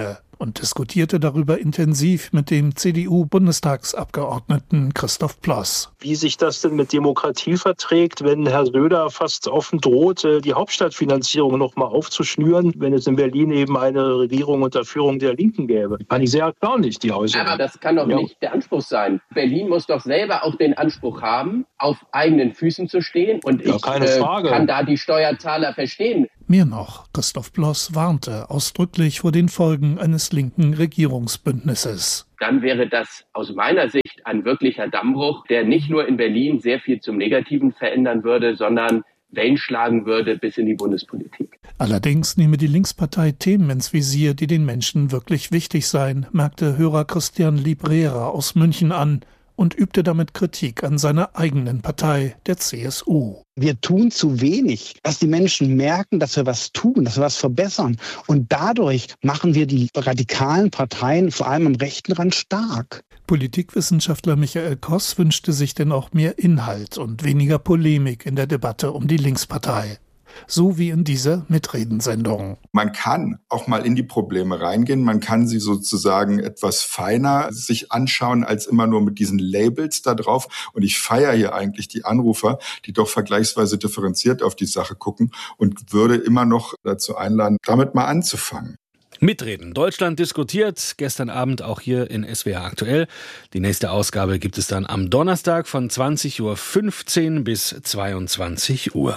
und diskutierte darüber intensiv mit dem CDU-Bundestagsabgeordneten Christoph Ploss. Wie sich das denn mit Demokratie verträgt, wenn Herr Söder fast offen droht, die Hauptstadtfinanzierung noch mal aufzuschnüren, wenn es in Berlin eben eine Regierung unter Führung der Linken gäbe. Fand ich sehr erstaunlich, die Äußerung. Aber das kann doch nicht der Anspruch sein. Berlin muss doch selber auch den Anspruch haben, auf eigenen Füßen zu stehen. Und ich kann da die Steuerzahler verstehen. Mehr noch, Christoph Ploss warnte ausdrücklich vor den Folgen eines linken Regierungsbündnisses. Dann wäre das aus meiner Sicht ein wirklicher Dammbruch, der nicht nur in Berlin sehr viel zum Negativen verändern würde, sondern Wellen schlagen würde bis in die Bundespolitik. Allerdings nehme die Linkspartei Themen ins Visier, die den Menschen wirklich wichtig seien, merkte Hörer Christian Librera aus München an und übte damit Kritik an seiner eigenen Partei, der CSU. Wir tun zu wenig, dass die Menschen merken, dass wir was tun, dass wir was verbessern. Und dadurch machen wir die radikalen Parteien, vor allem am rechten Rand, stark. Politikwissenschaftler Michael Koss wünschte sich denn auch mehr Inhalt und weniger Polemik in der Debatte um die Linkspartei. So wie in dieser Mitredensendung. Man kann auch mal in die Probleme reingehen. Man kann sie sozusagen etwas feiner sich anschauen, als immer nur mit diesen Labels da drauf. Und ich feiere hier eigentlich die Anrufer, die doch vergleichsweise differenziert auf die Sache gucken und würde immer noch dazu einladen, damit mal anzufangen. Mitreden. Deutschland diskutiert. Gestern Abend auch hier in SWR aktuell. Die nächste Ausgabe gibt es dann am Donnerstag von 20.15 Uhr bis 22 Uhr.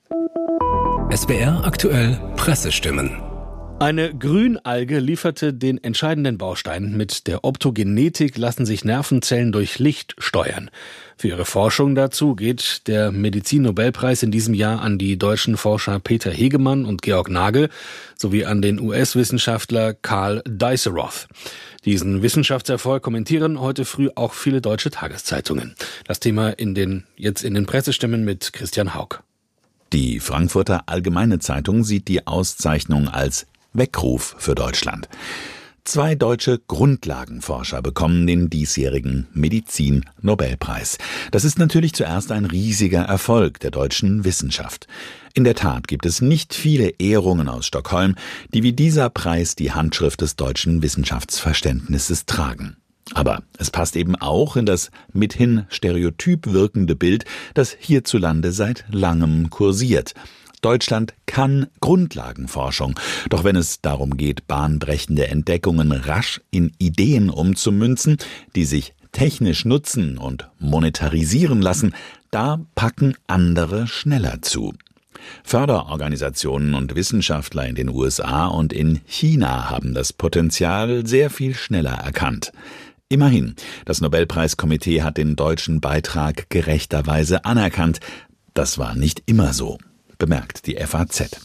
SWR aktuell Pressestimmen. Eine Grünalge lieferte den entscheidenden Baustein. Mit der Optogenetik lassen sich Nervenzellen durch Licht steuern. Für ihre Forschung dazu geht der Medizin-Nobelpreis in diesem Jahr an die deutschen Forscher Peter Hegemann und Georg Nagel sowie an den US-Wissenschaftler Carl Dijsselroth. Diesen Wissenschaftserfolg kommentieren heute früh auch viele deutsche Tageszeitungen. Das Thema jetzt in den Pressestimmen mit Christian Haug. Die Frankfurter Allgemeine Zeitung sieht die Auszeichnung als Weckruf für Deutschland. 2 deutsche Grundlagenforscher bekommen den diesjährigen Medizin-Nobelpreis. Das ist natürlich zuerst ein riesiger Erfolg der deutschen Wissenschaft. In der Tat gibt es nicht viele Ehrungen aus Stockholm, die wie dieser Preis die Handschrift des deutschen Wissenschaftsverständnisses tragen. Aber es passt eben auch in das mithin stereotyp wirkende Bild, das hierzulande seit langem kursiert. Deutschland kann Grundlagenforschung. Doch wenn es darum geht, bahnbrechende Entdeckungen rasch in Ideen umzumünzen, die sich technisch nutzen und monetarisieren lassen, da packen andere schneller zu. Förderorganisationen und Wissenschaftler in den USA und in China haben das Potenzial sehr viel schneller erkannt. Immerhin, das Nobelpreiskomitee hat den deutschen Beitrag gerechterweise anerkannt. Das war nicht immer so, bemerkt die FAZ.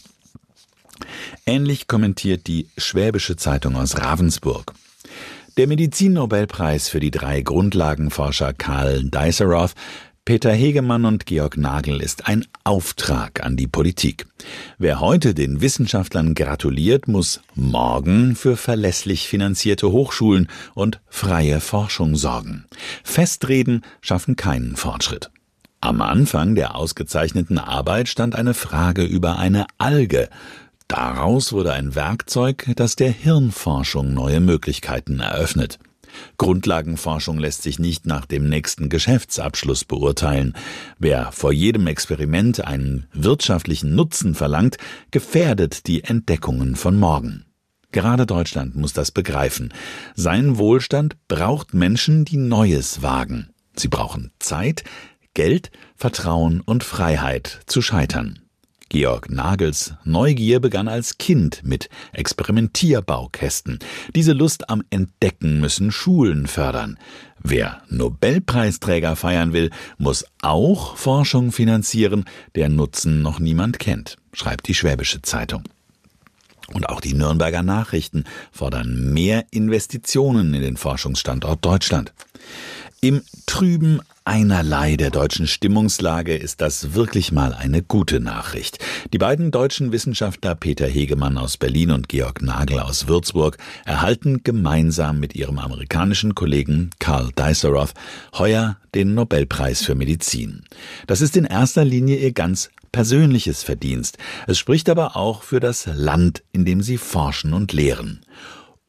Ähnlich kommentiert die Schwäbische Zeitung aus Ravensburg. Der Medizin-Nobelpreis für die 3 Grundlagenforscher Carl Dijsselroth, Peter Hegemann und Georg Nagel ist ein Auftrag an die Politik. Wer heute den Wissenschaftlern gratuliert, muss morgen für verlässlich finanzierte Hochschulen und freie Forschung sorgen. Festreden schaffen keinen Fortschritt. Am Anfang der ausgezeichneten Arbeit stand eine Frage über eine Alge. Daraus wurde ein Werkzeug, das der Hirnforschung neue Möglichkeiten eröffnet. Grundlagenforschung lässt sich nicht nach dem nächsten Geschäftsabschluss beurteilen. Wer vor jedem Experiment einen wirtschaftlichen Nutzen verlangt, gefährdet die Entdeckungen von morgen. Gerade Deutschland muss das begreifen. Sein Wohlstand braucht Menschen, die Neues wagen. Sie brauchen Zeit, Geld, Vertrauen und Freiheit zu scheitern. Georg Nagels Neugier begann als Kind mit Experimentierbaukästen. Diese Lust am Entdecken müssen Schulen fördern. Wer Nobelpreisträger feiern will, muss auch Forschung finanzieren, deren Nutzen noch niemand kennt, schreibt die Schwäbische Zeitung. Und auch die Nürnberger Nachrichten fordern mehr Investitionen in den Forschungsstandort Deutschland. Im trüben Einerlei der deutschen Stimmungslage ist das wirklich mal eine gute Nachricht. Die beiden deutschen Wissenschaftler Peter Hegemann aus Berlin und Georg Nagel aus Würzburg erhalten gemeinsam mit ihrem amerikanischen Kollegen Carl Dijsselroth heuer den Nobelpreis für Medizin. Das ist in erster Linie ihr ganz persönliches Verdienst. Es spricht aber auch für das Land, in dem sie forschen und lehren.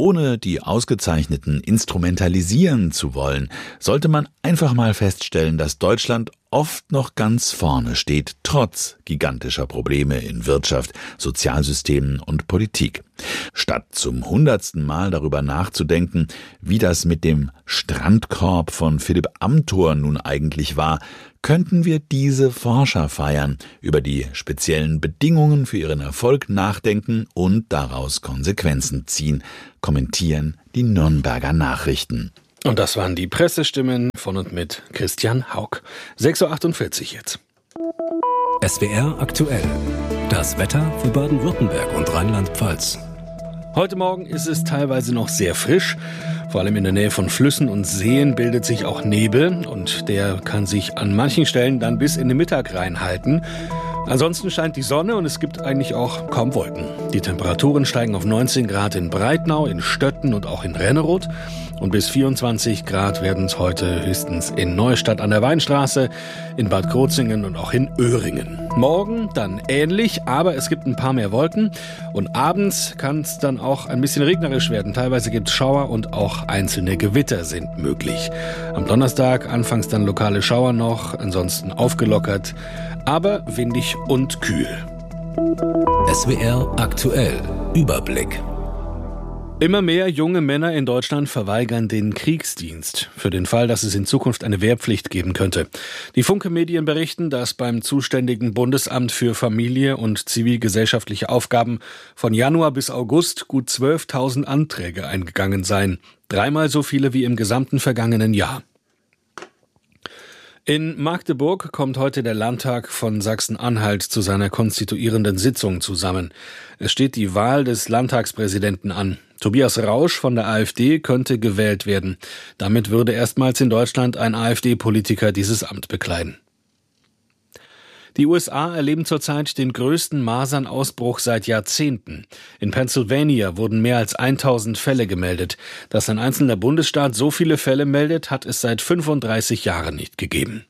Ohne die Ausgezeichneten instrumentalisieren zu wollen, sollte man einfach mal feststellen, dass Deutschland oft noch ganz vorne steht, trotz gigantischer Probleme in Wirtschaft, Sozialsystemen und Politik. Statt zum 100. Mal darüber nachzudenken, wie das mit dem Strandkorb von Philipp Amthor nun eigentlich war, könnten wir diese Forscher feiern, über die speziellen Bedingungen für ihren Erfolg nachdenken und daraus Konsequenzen ziehen, kommentieren die Nürnberger Nachrichten. Und das waren die Pressestimmen von und mit Christian Haug. 6.48 Uhr jetzt. SWR aktuell. Das Wetter für Baden-Württemberg und Rheinland-Pfalz. Heute Morgen ist es teilweise noch sehr frisch. Vor allem in der Nähe von Flüssen und Seen bildet sich auch Nebel. Und der kann sich an manchen Stellen dann bis in den Mittag reinhalten. Ansonsten scheint die Sonne und es gibt eigentlich auch kaum Wolken. Die Temperaturen steigen auf 19 Grad in Breitnau, in Stötten und auch in Renneroth. Und bis 24 Grad werden es heute höchstens in Neustadt an der Weinstraße, in Bad Krozingen und auch in Öhringen. Morgen dann ähnlich, aber es gibt ein paar mehr Wolken. Und abends kann es dann auch ein bisschen regnerisch werden. Teilweise gibt es Schauer und auch einzelne Gewitter sind möglich. Am Donnerstag anfangs dann lokale Schauer noch, ansonsten aufgelockert, aber windig und kühl. SWR aktuell. Überblick. Immer mehr junge Männer in Deutschland verweigern den Kriegsdienst, für den Fall, dass es in Zukunft eine Wehrpflicht geben könnte. Die Funke-Medien berichten, dass beim zuständigen Bundesamt für Familie und zivilgesellschaftliche Aufgaben von Januar bis August gut 12.000 Anträge eingegangen seien. 3-mal so viele wie im gesamten vergangenen Jahr. In Magdeburg kommt heute der Landtag von Sachsen-Anhalt zu seiner konstituierenden Sitzung zusammen. Es steht die Wahl des Landtagspräsidenten an. Tobias Rausch von der AfD könnte gewählt werden. Damit würde erstmals in Deutschland ein AfD-Politiker dieses Amt bekleiden. Die USA erleben zurzeit den größten Masernausbruch seit Jahrzehnten. In Pennsylvania wurden mehr als 1000 Fälle gemeldet. Dass ein einzelner Bundesstaat so viele Fälle meldet, hat es seit 35 Jahren nicht gegeben.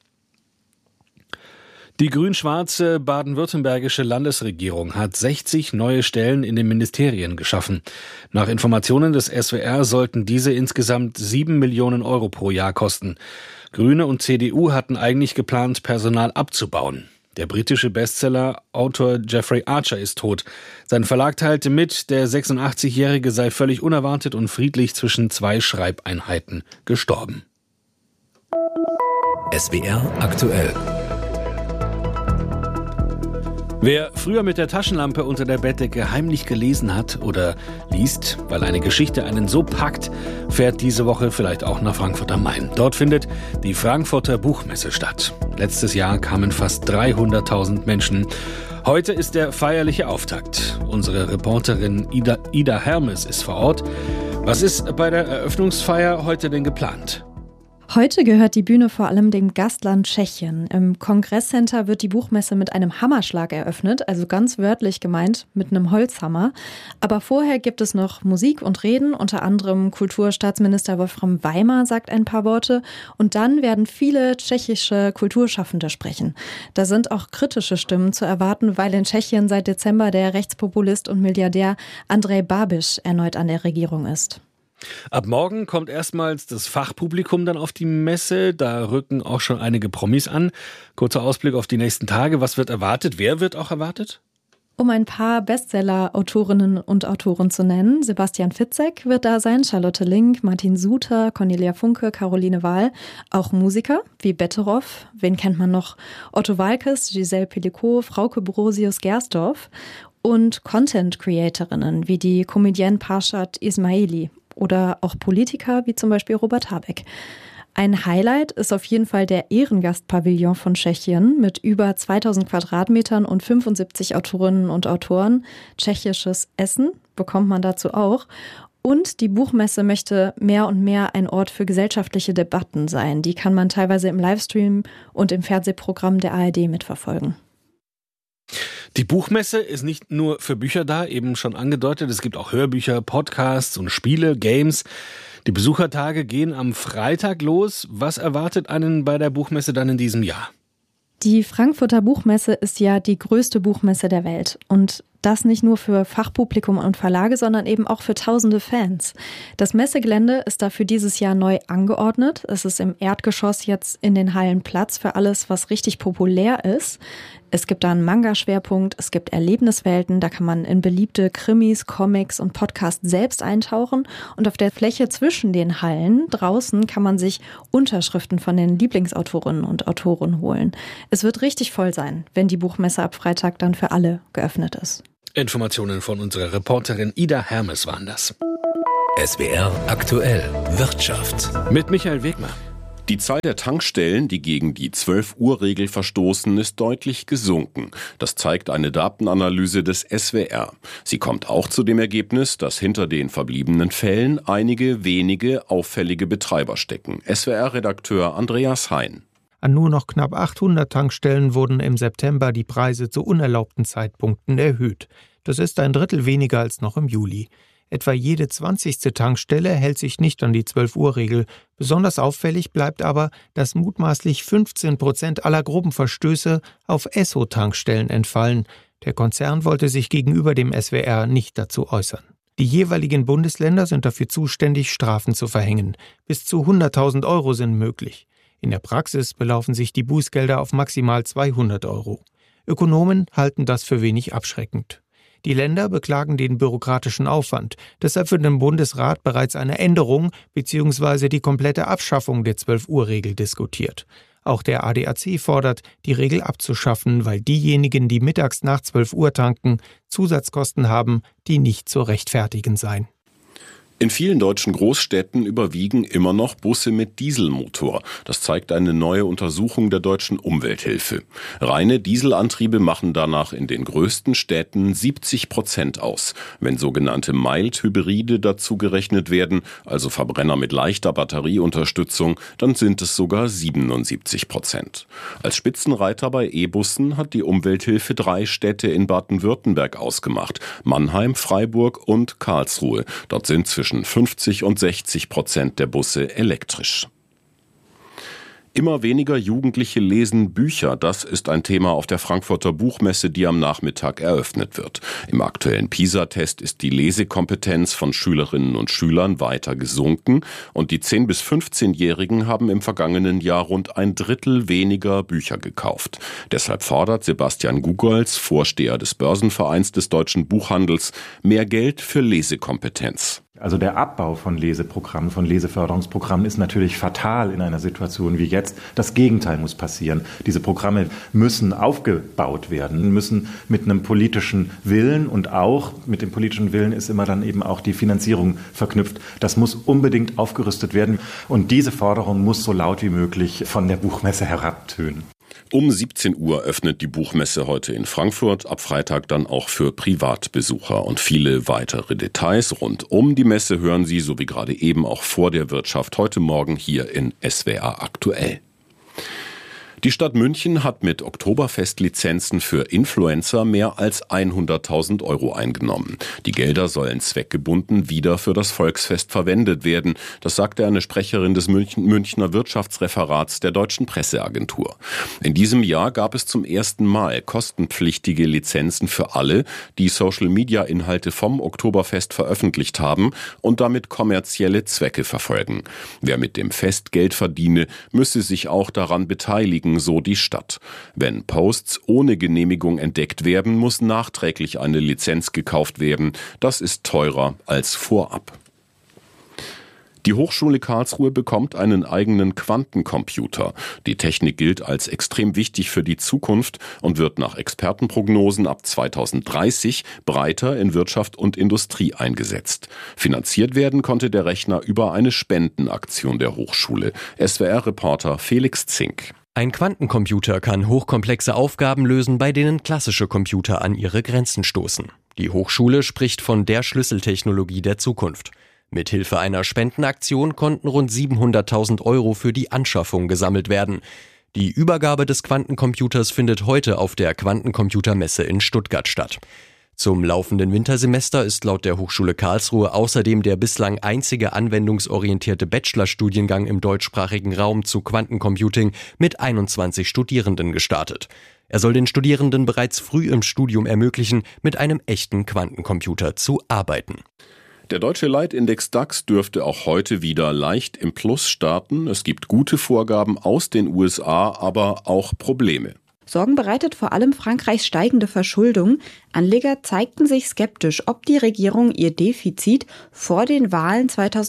Die grün-schwarze baden-württembergische Landesregierung hat 60 neue Stellen in den Ministerien geschaffen. Nach Informationen des SWR sollten diese insgesamt 7 Millionen Euro pro Jahr kosten. Grüne und CDU hatten eigentlich geplant, Personal abzubauen. Der britische Bestseller-Autor Jeffrey Archer ist tot. Sein Verlag teilte mit, der 86-Jährige sei völlig unerwartet und friedlich zwischen 2 Schreibeinheiten gestorben. SWR aktuell. Wer früher mit der Taschenlampe unter der Bettdecke heimlich gelesen hat oder liest, weil eine Geschichte einen so packt, fährt diese Woche vielleicht auch nach Frankfurt am Main. Dort findet die Frankfurter Buchmesse statt. Letztes Jahr kamen fast 300.000 Menschen. Heute ist der feierliche Auftakt. Unsere Reporterin Ida Hermes ist vor Ort. Was ist bei der Eröffnungsfeier heute denn geplant? Heute gehört die Bühne vor allem dem Gastland Tschechien. Im Kongresscenter wird die Buchmesse mit einem Hammerschlag eröffnet, also ganz wörtlich gemeint mit einem Holzhammer. Aber vorher gibt es noch Musik und Reden, unter anderem Kulturstaatsminister Wolfram Weimar sagt ein paar Worte. Und dann werden viele tschechische Kulturschaffende sprechen. Da sind auch kritische Stimmen zu erwarten, weil in Tschechien seit Dezember der Rechtspopulist und Milliardär Andrej Babiš erneut an der Regierung ist. Ab morgen kommt erstmals das Fachpublikum dann auf die Messe. Da rücken auch schon einige Promis an. Kurzer Ausblick auf die nächsten Tage. Was wird erwartet? Wer wird auch erwartet? Um ein paar Bestseller-Autorinnen und Autoren zu nennen, Sebastian Fitzek wird da sein, Charlotte Link, Martin Suter, Cornelia Funke, Caroline Wahl. Auch Musiker wie Betteroff, wen kennt man noch? Otto Waalkes, Giselle Pellicot, Frauke Brosius-Gersdorf und Content-Creatorinnen wie die Comedienne Parshad Ismaili. Oder auch Politiker wie zum Beispiel Robert Habeck. Ein Highlight ist auf jeden Fall der Ehrengastpavillon von Tschechien mit über 2000 Quadratmetern und 75 Autorinnen und Autoren. Tschechisches Essen bekommt man dazu auch. Und die Buchmesse möchte mehr und mehr ein Ort für gesellschaftliche Debatten sein. Die kann man teilweise im Livestream und im Fernsehprogramm der ARD mitverfolgen. Die Buchmesse ist nicht nur für Bücher da, eben schon angedeutet. Es gibt auch Hörbücher, Podcasts und Spiele, Games. Die Besuchertage gehen am Freitag los. Was erwartet einen bei der Buchmesse dann in diesem Jahr? Die Frankfurter Buchmesse ist ja die größte Buchmesse der Welt. Und Das nicht nur für Fachpublikum und Verlage, sondern eben auch für tausende Fans. Das Messegelände ist dafür dieses Jahr neu angeordnet. Es ist im Erdgeschoss jetzt in den Hallen Platz für alles, was richtig populär ist. Es gibt da einen Manga-Schwerpunkt, es gibt Erlebniswelten, da kann man in beliebte Krimis, Comics und Podcasts selbst eintauchen. Und auf der Fläche zwischen den Hallen draußen kann man sich Unterschriften von den Lieblingsautorinnen und Autoren holen. Es wird richtig voll sein, wenn die Buchmesse ab Freitag dann für alle geöffnet ist. Informationen von unserer Reporterin Ida Hermes waren das. SWR aktuell Wirtschaft Mit Michael Wegmer. Die Zahl der Tankstellen, die gegen die 12-Uhr-Regel verstoßen, ist deutlich gesunken. Das zeigt eine Datenanalyse des SWR. Sie kommt auch zu dem Ergebnis, dass hinter den verbliebenen Fällen einige wenige auffällige Betreiber stecken. SWR-Redakteur Andreas Hein. An nur noch knapp 800 Tankstellen wurden im September die Preise zu unerlaubten Zeitpunkten erhöht. Das ist ein Drittel weniger als noch im Juli. Etwa jede 20. Tankstelle hält sich nicht an die 12-Uhr-Regel. Besonders auffällig bleibt aber, dass mutmaßlich 15% aller groben Verstöße auf Esso-Tankstellen entfallen. Der Konzern wollte sich gegenüber dem SWR nicht dazu äußern. Die jeweiligen Bundesländer sind dafür zuständig, Strafen zu verhängen. Bis zu 100.000 Euro sind möglich. In der Praxis belaufen sich die Bußgelder auf maximal 200 Euro. Ökonomen halten das für wenig abschreckend. Die Länder beklagen den bürokratischen Aufwand. Deshalb wird im Bundesrat bereits eine Änderung bzw. die komplette Abschaffung der 12-Uhr-Regel diskutiert. Auch der ADAC fordert, die Regel abzuschaffen, weil diejenigen, die mittags nach 12 Uhr tanken, Zusatzkosten haben, die nicht zu rechtfertigen seien. In vielen deutschen Großstädten überwiegen immer noch Busse mit Dieselmotor. Das zeigt eine neue Untersuchung der Deutschen Umwelthilfe. Reine Dieselantriebe machen danach in den größten Städten 70% aus. Wenn sogenannte Mild-Hybride dazu gerechnet werden, also Verbrenner mit leichter Batterieunterstützung, dann sind es sogar 77%. Als Spitzenreiter bei E-Bussen hat die Umwelthilfe 3 Städte in Baden-Württemberg ausgemacht: Mannheim, Freiburg und Karlsruhe. Dort sind zwischen 50% und 60% der Busse elektrisch. Immer weniger Jugendliche lesen Bücher. Das ist ein Thema auf der Frankfurter Buchmesse, die am Nachmittag eröffnet wird. Im aktuellen PISA-Test ist die Lesekompetenz von Schülerinnen und Schülern weiter gesunken und die 10- bis 15-Jährigen haben im vergangenen Jahr rund ein Drittel weniger Bücher gekauft. Deshalb fordert Sebastian Gugolz, Vorsteher des Börsenvereins des deutschen Buchhandels, mehr Geld für Lesekompetenz. Also der Abbau von Leseprogrammen, von Leseförderungsprogrammen ist natürlich fatal in einer Situation wie jetzt. Das Gegenteil muss passieren. Diese Programme müssen aufgebaut werden, müssen mit einem politischen Willen, und auch mit dem politischen Willen ist immer dann eben auch die Finanzierung verknüpft. Das muss unbedingt aufgerüstet werden und diese Forderung muss so laut wie möglich von der Buchmesse herabtönen. Um 17 Uhr öffnet die Buchmesse heute in Frankfurt, ab Freitag dann auch für Privatbesucher. Und viele weitere Details rund um die Messe hören Sie, so wie gerade eben auch vor der Wirtschaft, heute Morgen hier in SWR aktuell. Die Stadt München hat mit Oktoberfestlizenzen für Influencer mehr als 100.000 Euro eingenommen. Die Gelder sollen zweckgebunden wieder für das Volksfest verwendet werden. Das sagte eine Sprecherin des Münchner Wirtschaftsreferats der Deutschen Presseagentur. In diesem Jahr gab es zum ersten Mal kostenpflichtige Lizenzen für alle, die Social-Media-Inhalte vom Oktoberfest veröffentlicht haben und damit kommerzielle Zwecke verfolgen. Wer mit dem Fest Geld verdiene, müsse sich auch daran beteiligen, so die Stadt. Wenn Posts ohne Genehmigung entdeckt werden, muss nachträglich eine Lizenz gekauft werden. Das ist teurer als vorab. Die Hochschule Karlsruhe bekommt einen eigenen Quantencomputer. Die Technik gilt als extrem wichtig für die Zukunft und wird nach Expertenprognosen ab 2030 breiter in Wirtschaft und Industrie eingesetzt. Finanziert werden konnte der Rechner über eine Spendenaktion der Hochschule. SWR-Reporter Felix Zink. Ein Quantencomputer kann hochkomplexe Aufgaben lösen, bei denen klassische Computer an ihre Grenzen stoßen. Die Hochschule spricht von der Schlüsseltechnologie der Zukunft. Mithilfe einer Spendenaktion konnten rund 700.000 Euro für die Anschaffung gesammelt werden. Die Übergabe des Quantencomputers findet heute auf der Quantencomputermesse in Stuttgart statt. Zum laufenden Wintersemester ist laut der Hochschule Karlsruhe außerdem der bislang einzige anwendungsorientierte Bachelorstudiengang im deutschsprachigen Raum zu Quantencomputing mit 21 Studierenden gestartet. Er soll den Studierenden bereits früh im Studium ermöglichen, mit einem echten Quantencomputer zu arbeiten. Der deutsche Leitindex DAX dürfte auch heute wieder leicht im Plus starten. Es gibt gute Vorgaben aus den USA, aber auch Probleme. Sorgen bereitet vor allem Frankreichs steigende Verschuldung. Anleger zeigten sich skeptisch, ob die Regierung ihr Defizit vor den Wahlen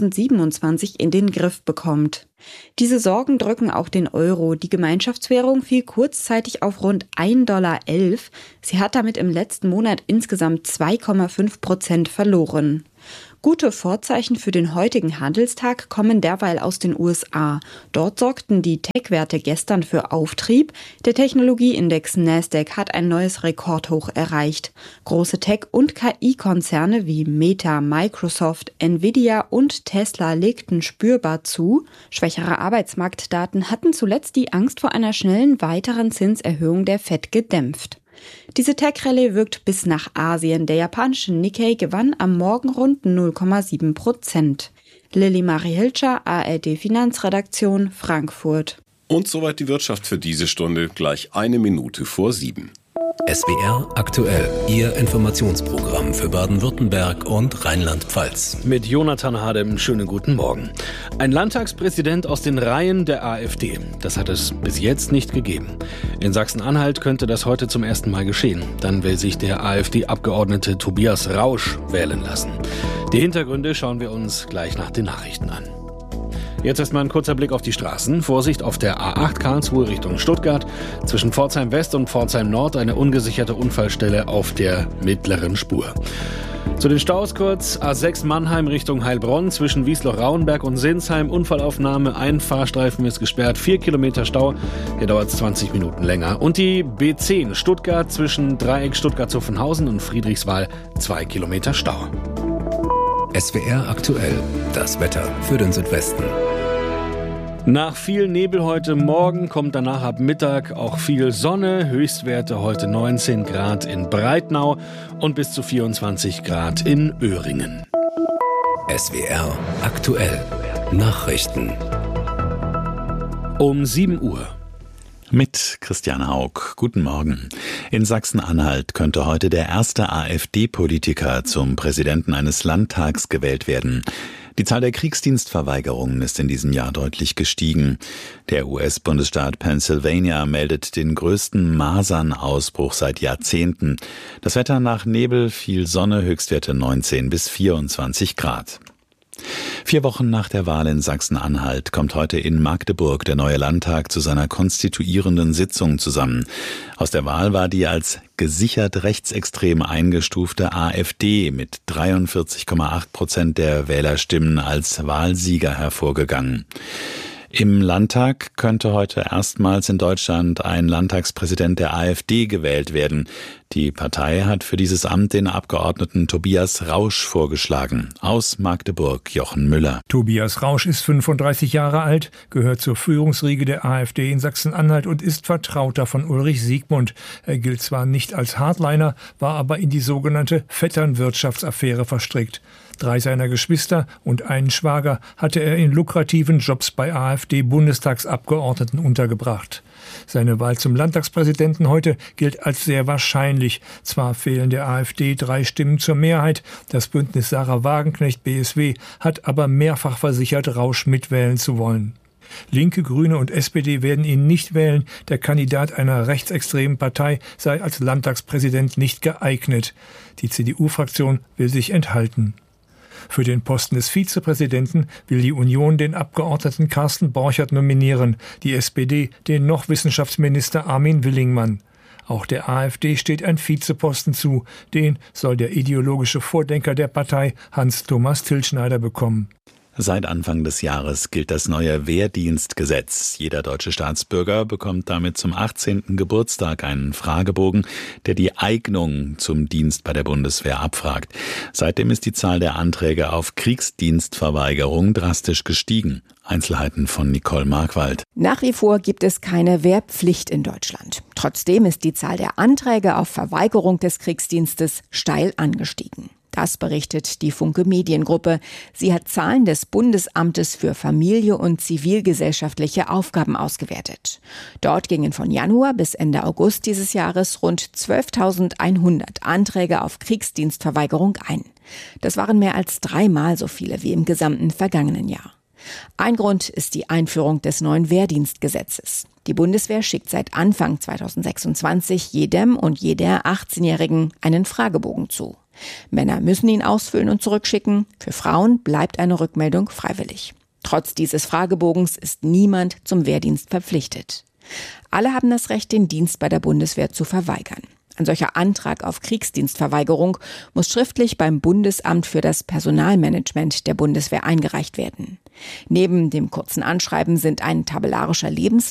2027 in den Griff bekommt. Diese Sorgen drücken auch den Euro. Die Gemeinschaftswährung fiel kurzzeitig auf rund $1,11. Sie hat damit im letzten Monat insgesamt 2,5% verloren. Gute Vorzeichen für den heutigen Handelstag kommen derweil aus den USA. Dort sorgten die Tech-Werte gestern für Auftrieb. Der Technologieindex Nasdaq hat ein neues Rekordhoch erreicht. Große Tech- und KI-Konzerne wie Meta, Microsoft, Nvidia und Tesla legten spürbar zu. Schwächere Arbeitsmarktdaten hatten zuletzt die Angst vor einer schnellen weiteren Zinserhöhung der FED gedämpft. Diese Tech-Rallye wirkt bis nach Asien. Der japanische Nikkei gewann am Morgen rund 0,7%. Lilly Marie Hilscher, ARD Finanzredaktion, Frankfurt. Und soweit die Wirtschaft für diese Stunde, gleich 1 Minute vor 7. SWR aktuell, Ihr Informationsprogramm für Baden-Württemberg und Rheinland-Pfalz. Mit Jonathan Hadem, schönen guten Morgen. Ein Landtagspräsident aus den Reihen der AfD. Das hat es bis jetzt nicht gegeben. In Sachsen-Anhalt könnte das heute zum ersten Mal geschehen. Dann will sich der AfD-Abgeordnete Tobias Rausch wählen lassen. Die Hintergründe schauen wir uns gleich nach den Nachrichten an. Jetzt erstmal ein kurzer Blick auf die Straßen. Vorsicht auf der A8 Karlsruhe Richtung Stuttgart. Zwischen Pforzheim West und Pforzheim Nord eine ungesicherte Unfallstelle auf der mittleren Spur. Zu den Staus kurz. A6 Mannheim Richtung Heilbronn zwischen Wiesloch-Rauenberg und Sinsheim. Unfallaufnahme. Ein Fahrstreifen ist gesperrt. 4 Kilometer Stau. Hier dauert es 20 Minuten länger. Und die B10 Stuttgart zwischen Dreieck Stuttgart-Zuffenhausen und Friedrichswald. 2 Kilometer Stau. SWR aktuell, das Wetter für den Südwesten. Nach viel Nebel heute Morgen kommt danach ab Mittag auch viel Sonne. Höchstwerte heute 19 Grad in Breitnau und bis zu 24 Grad in Öhringen. SWR aktuell, Nachrichten. Um 7 Uhr. Mit Christian Haug. Guten Morgen. In Sachsen-Anhalt könnte heute der erste AfD-Politiker zum Präsidenten eines Landtags gewählt werden. Die Zahl der Kriegsdienstverweigerungen ist in diesem Jahr deutlich gestiegen. Der US-Bundesstaat Pennsylvania meldet den größten Masernausbruch seit Jahrzehnten. Das Wetter nach Nebel, viel Sonne, Höchstwerte 19 bis 24 Grad. 4 Wochen nach der Wahl in Sachsen-Anhalt kommt heute in Magdeburg der neue Landtag zu seiner konstituierenden Sitzung zusammen. Aus der Wahl war die als gesichert rechtsextrem eingestufte AfD mit 43,8% der Wählerstimmen als Wahlsieger hervorgegangen. Im Landtag könnte heute erstmals in Deutschland ein Landtagspräsident der AfD gewählt werden. Die Partei hat für dieses Amt den Abgeordneten Tobias Rausch vorgeschlagen. Aus Magdeburg Jochen Müller. Tobias Rausch ist 35 Jahre alt, gehört zur Führungsriege der AfD in Sachsen-Anhalt und ist Vertrauter von Ulrich Siegmund. Er gilt zwar nicht als Hardliner, war aber in die sogenannte Vetternwirtschaftsaffäre verstrickt. 3 seiner Geschwister und einen Schwager hatte er in lukrativen Jobs bei AfD-Bundestagsabgeordneten untergebracht. Seine Wahl zum Landtagspräsidenten heute gilt als sehr wahrscheinlich. Zwar fehlen der AfD 3 Stimmen zur Mehrheit, das Bündnis Sarah Wagenknecht BSW hat aber mehrfach versichert, Rausch mitwählen zu wollen. Linke, Grüne und SPD werden ihn nicht wählen. Der Kandidat einer rechtsextremen Partei sei als Landtagspräsident nicht geeignet. Die CDU-Fraktion will sich enthalten. Für den Posten des Vizepräsidenten will die Union den Abgeordneten Carsten Borchert nominieren, die SPD den noch Wissenschaftsminister Armin Willingmann. Auch der AfD steht ein Vizeposten zu, den soll der ideologische Vordenker der Partei Hans-Thomas Tilschneider bekommen. Seit Anfang des Jahres gilt das neue Wehrdienstgesetz. Jeder deutsche Staatsbürger bekommt damit zum 18. Geburtstag einen Fragebogen, der die Eignung zum Dienst bei der Bundeswehr abfragt. Seitdem ist die Zahl der Anträge auf Kriegsdienstverweigerung drastisch gestiegen. Einzelheiten von Nicole Markwald. Nach wie vor gibt es keine Wehrpflicht in Deutschland. Trotzdem ist die Zahl der Anträge auf Verweigerung des Kriegsdienstes steil angestiegen. Das berichtet die Funke Mediengruppe. Sie hat Zahlen des Bundesamtes für Familie und zivilgesellschaftliche Aufgaben ausgewertet. Dort gingen von Januar bis Ende August dieses Jahres rund 12.100 Anträge auf Kriegsdienstverweigerung ein. Das waren mehr als 3-mal so viele wie im gesamten vergangenen Jahr. Ein Grund ist die Einführung des neuen Wehrdienstgesetzes. Die Bundeswehr schickt seit Anfang 2026 jedem und jeder 18-Jährigen einen Fragebogen zu. Männer müssen ihn ausfüllen und zurückschicken. Für Frauen bleibt eine Rückmeldung freiwillig. Trotz dieses Fragebogens ist niemand zum Wehrdienst verpflichtet. Alle haben das Recht, den Dienst bei der Bundeswehr zu verweigern. Ein solcher Antrag auf Kriegsdienstverweigerung muss schriftlich beim Bundesamt für das Personalmanagement der Bundeswehr eingereicht werden. Neben dem kurzen Anschreiben sind ein tabellarischer Lebenslauf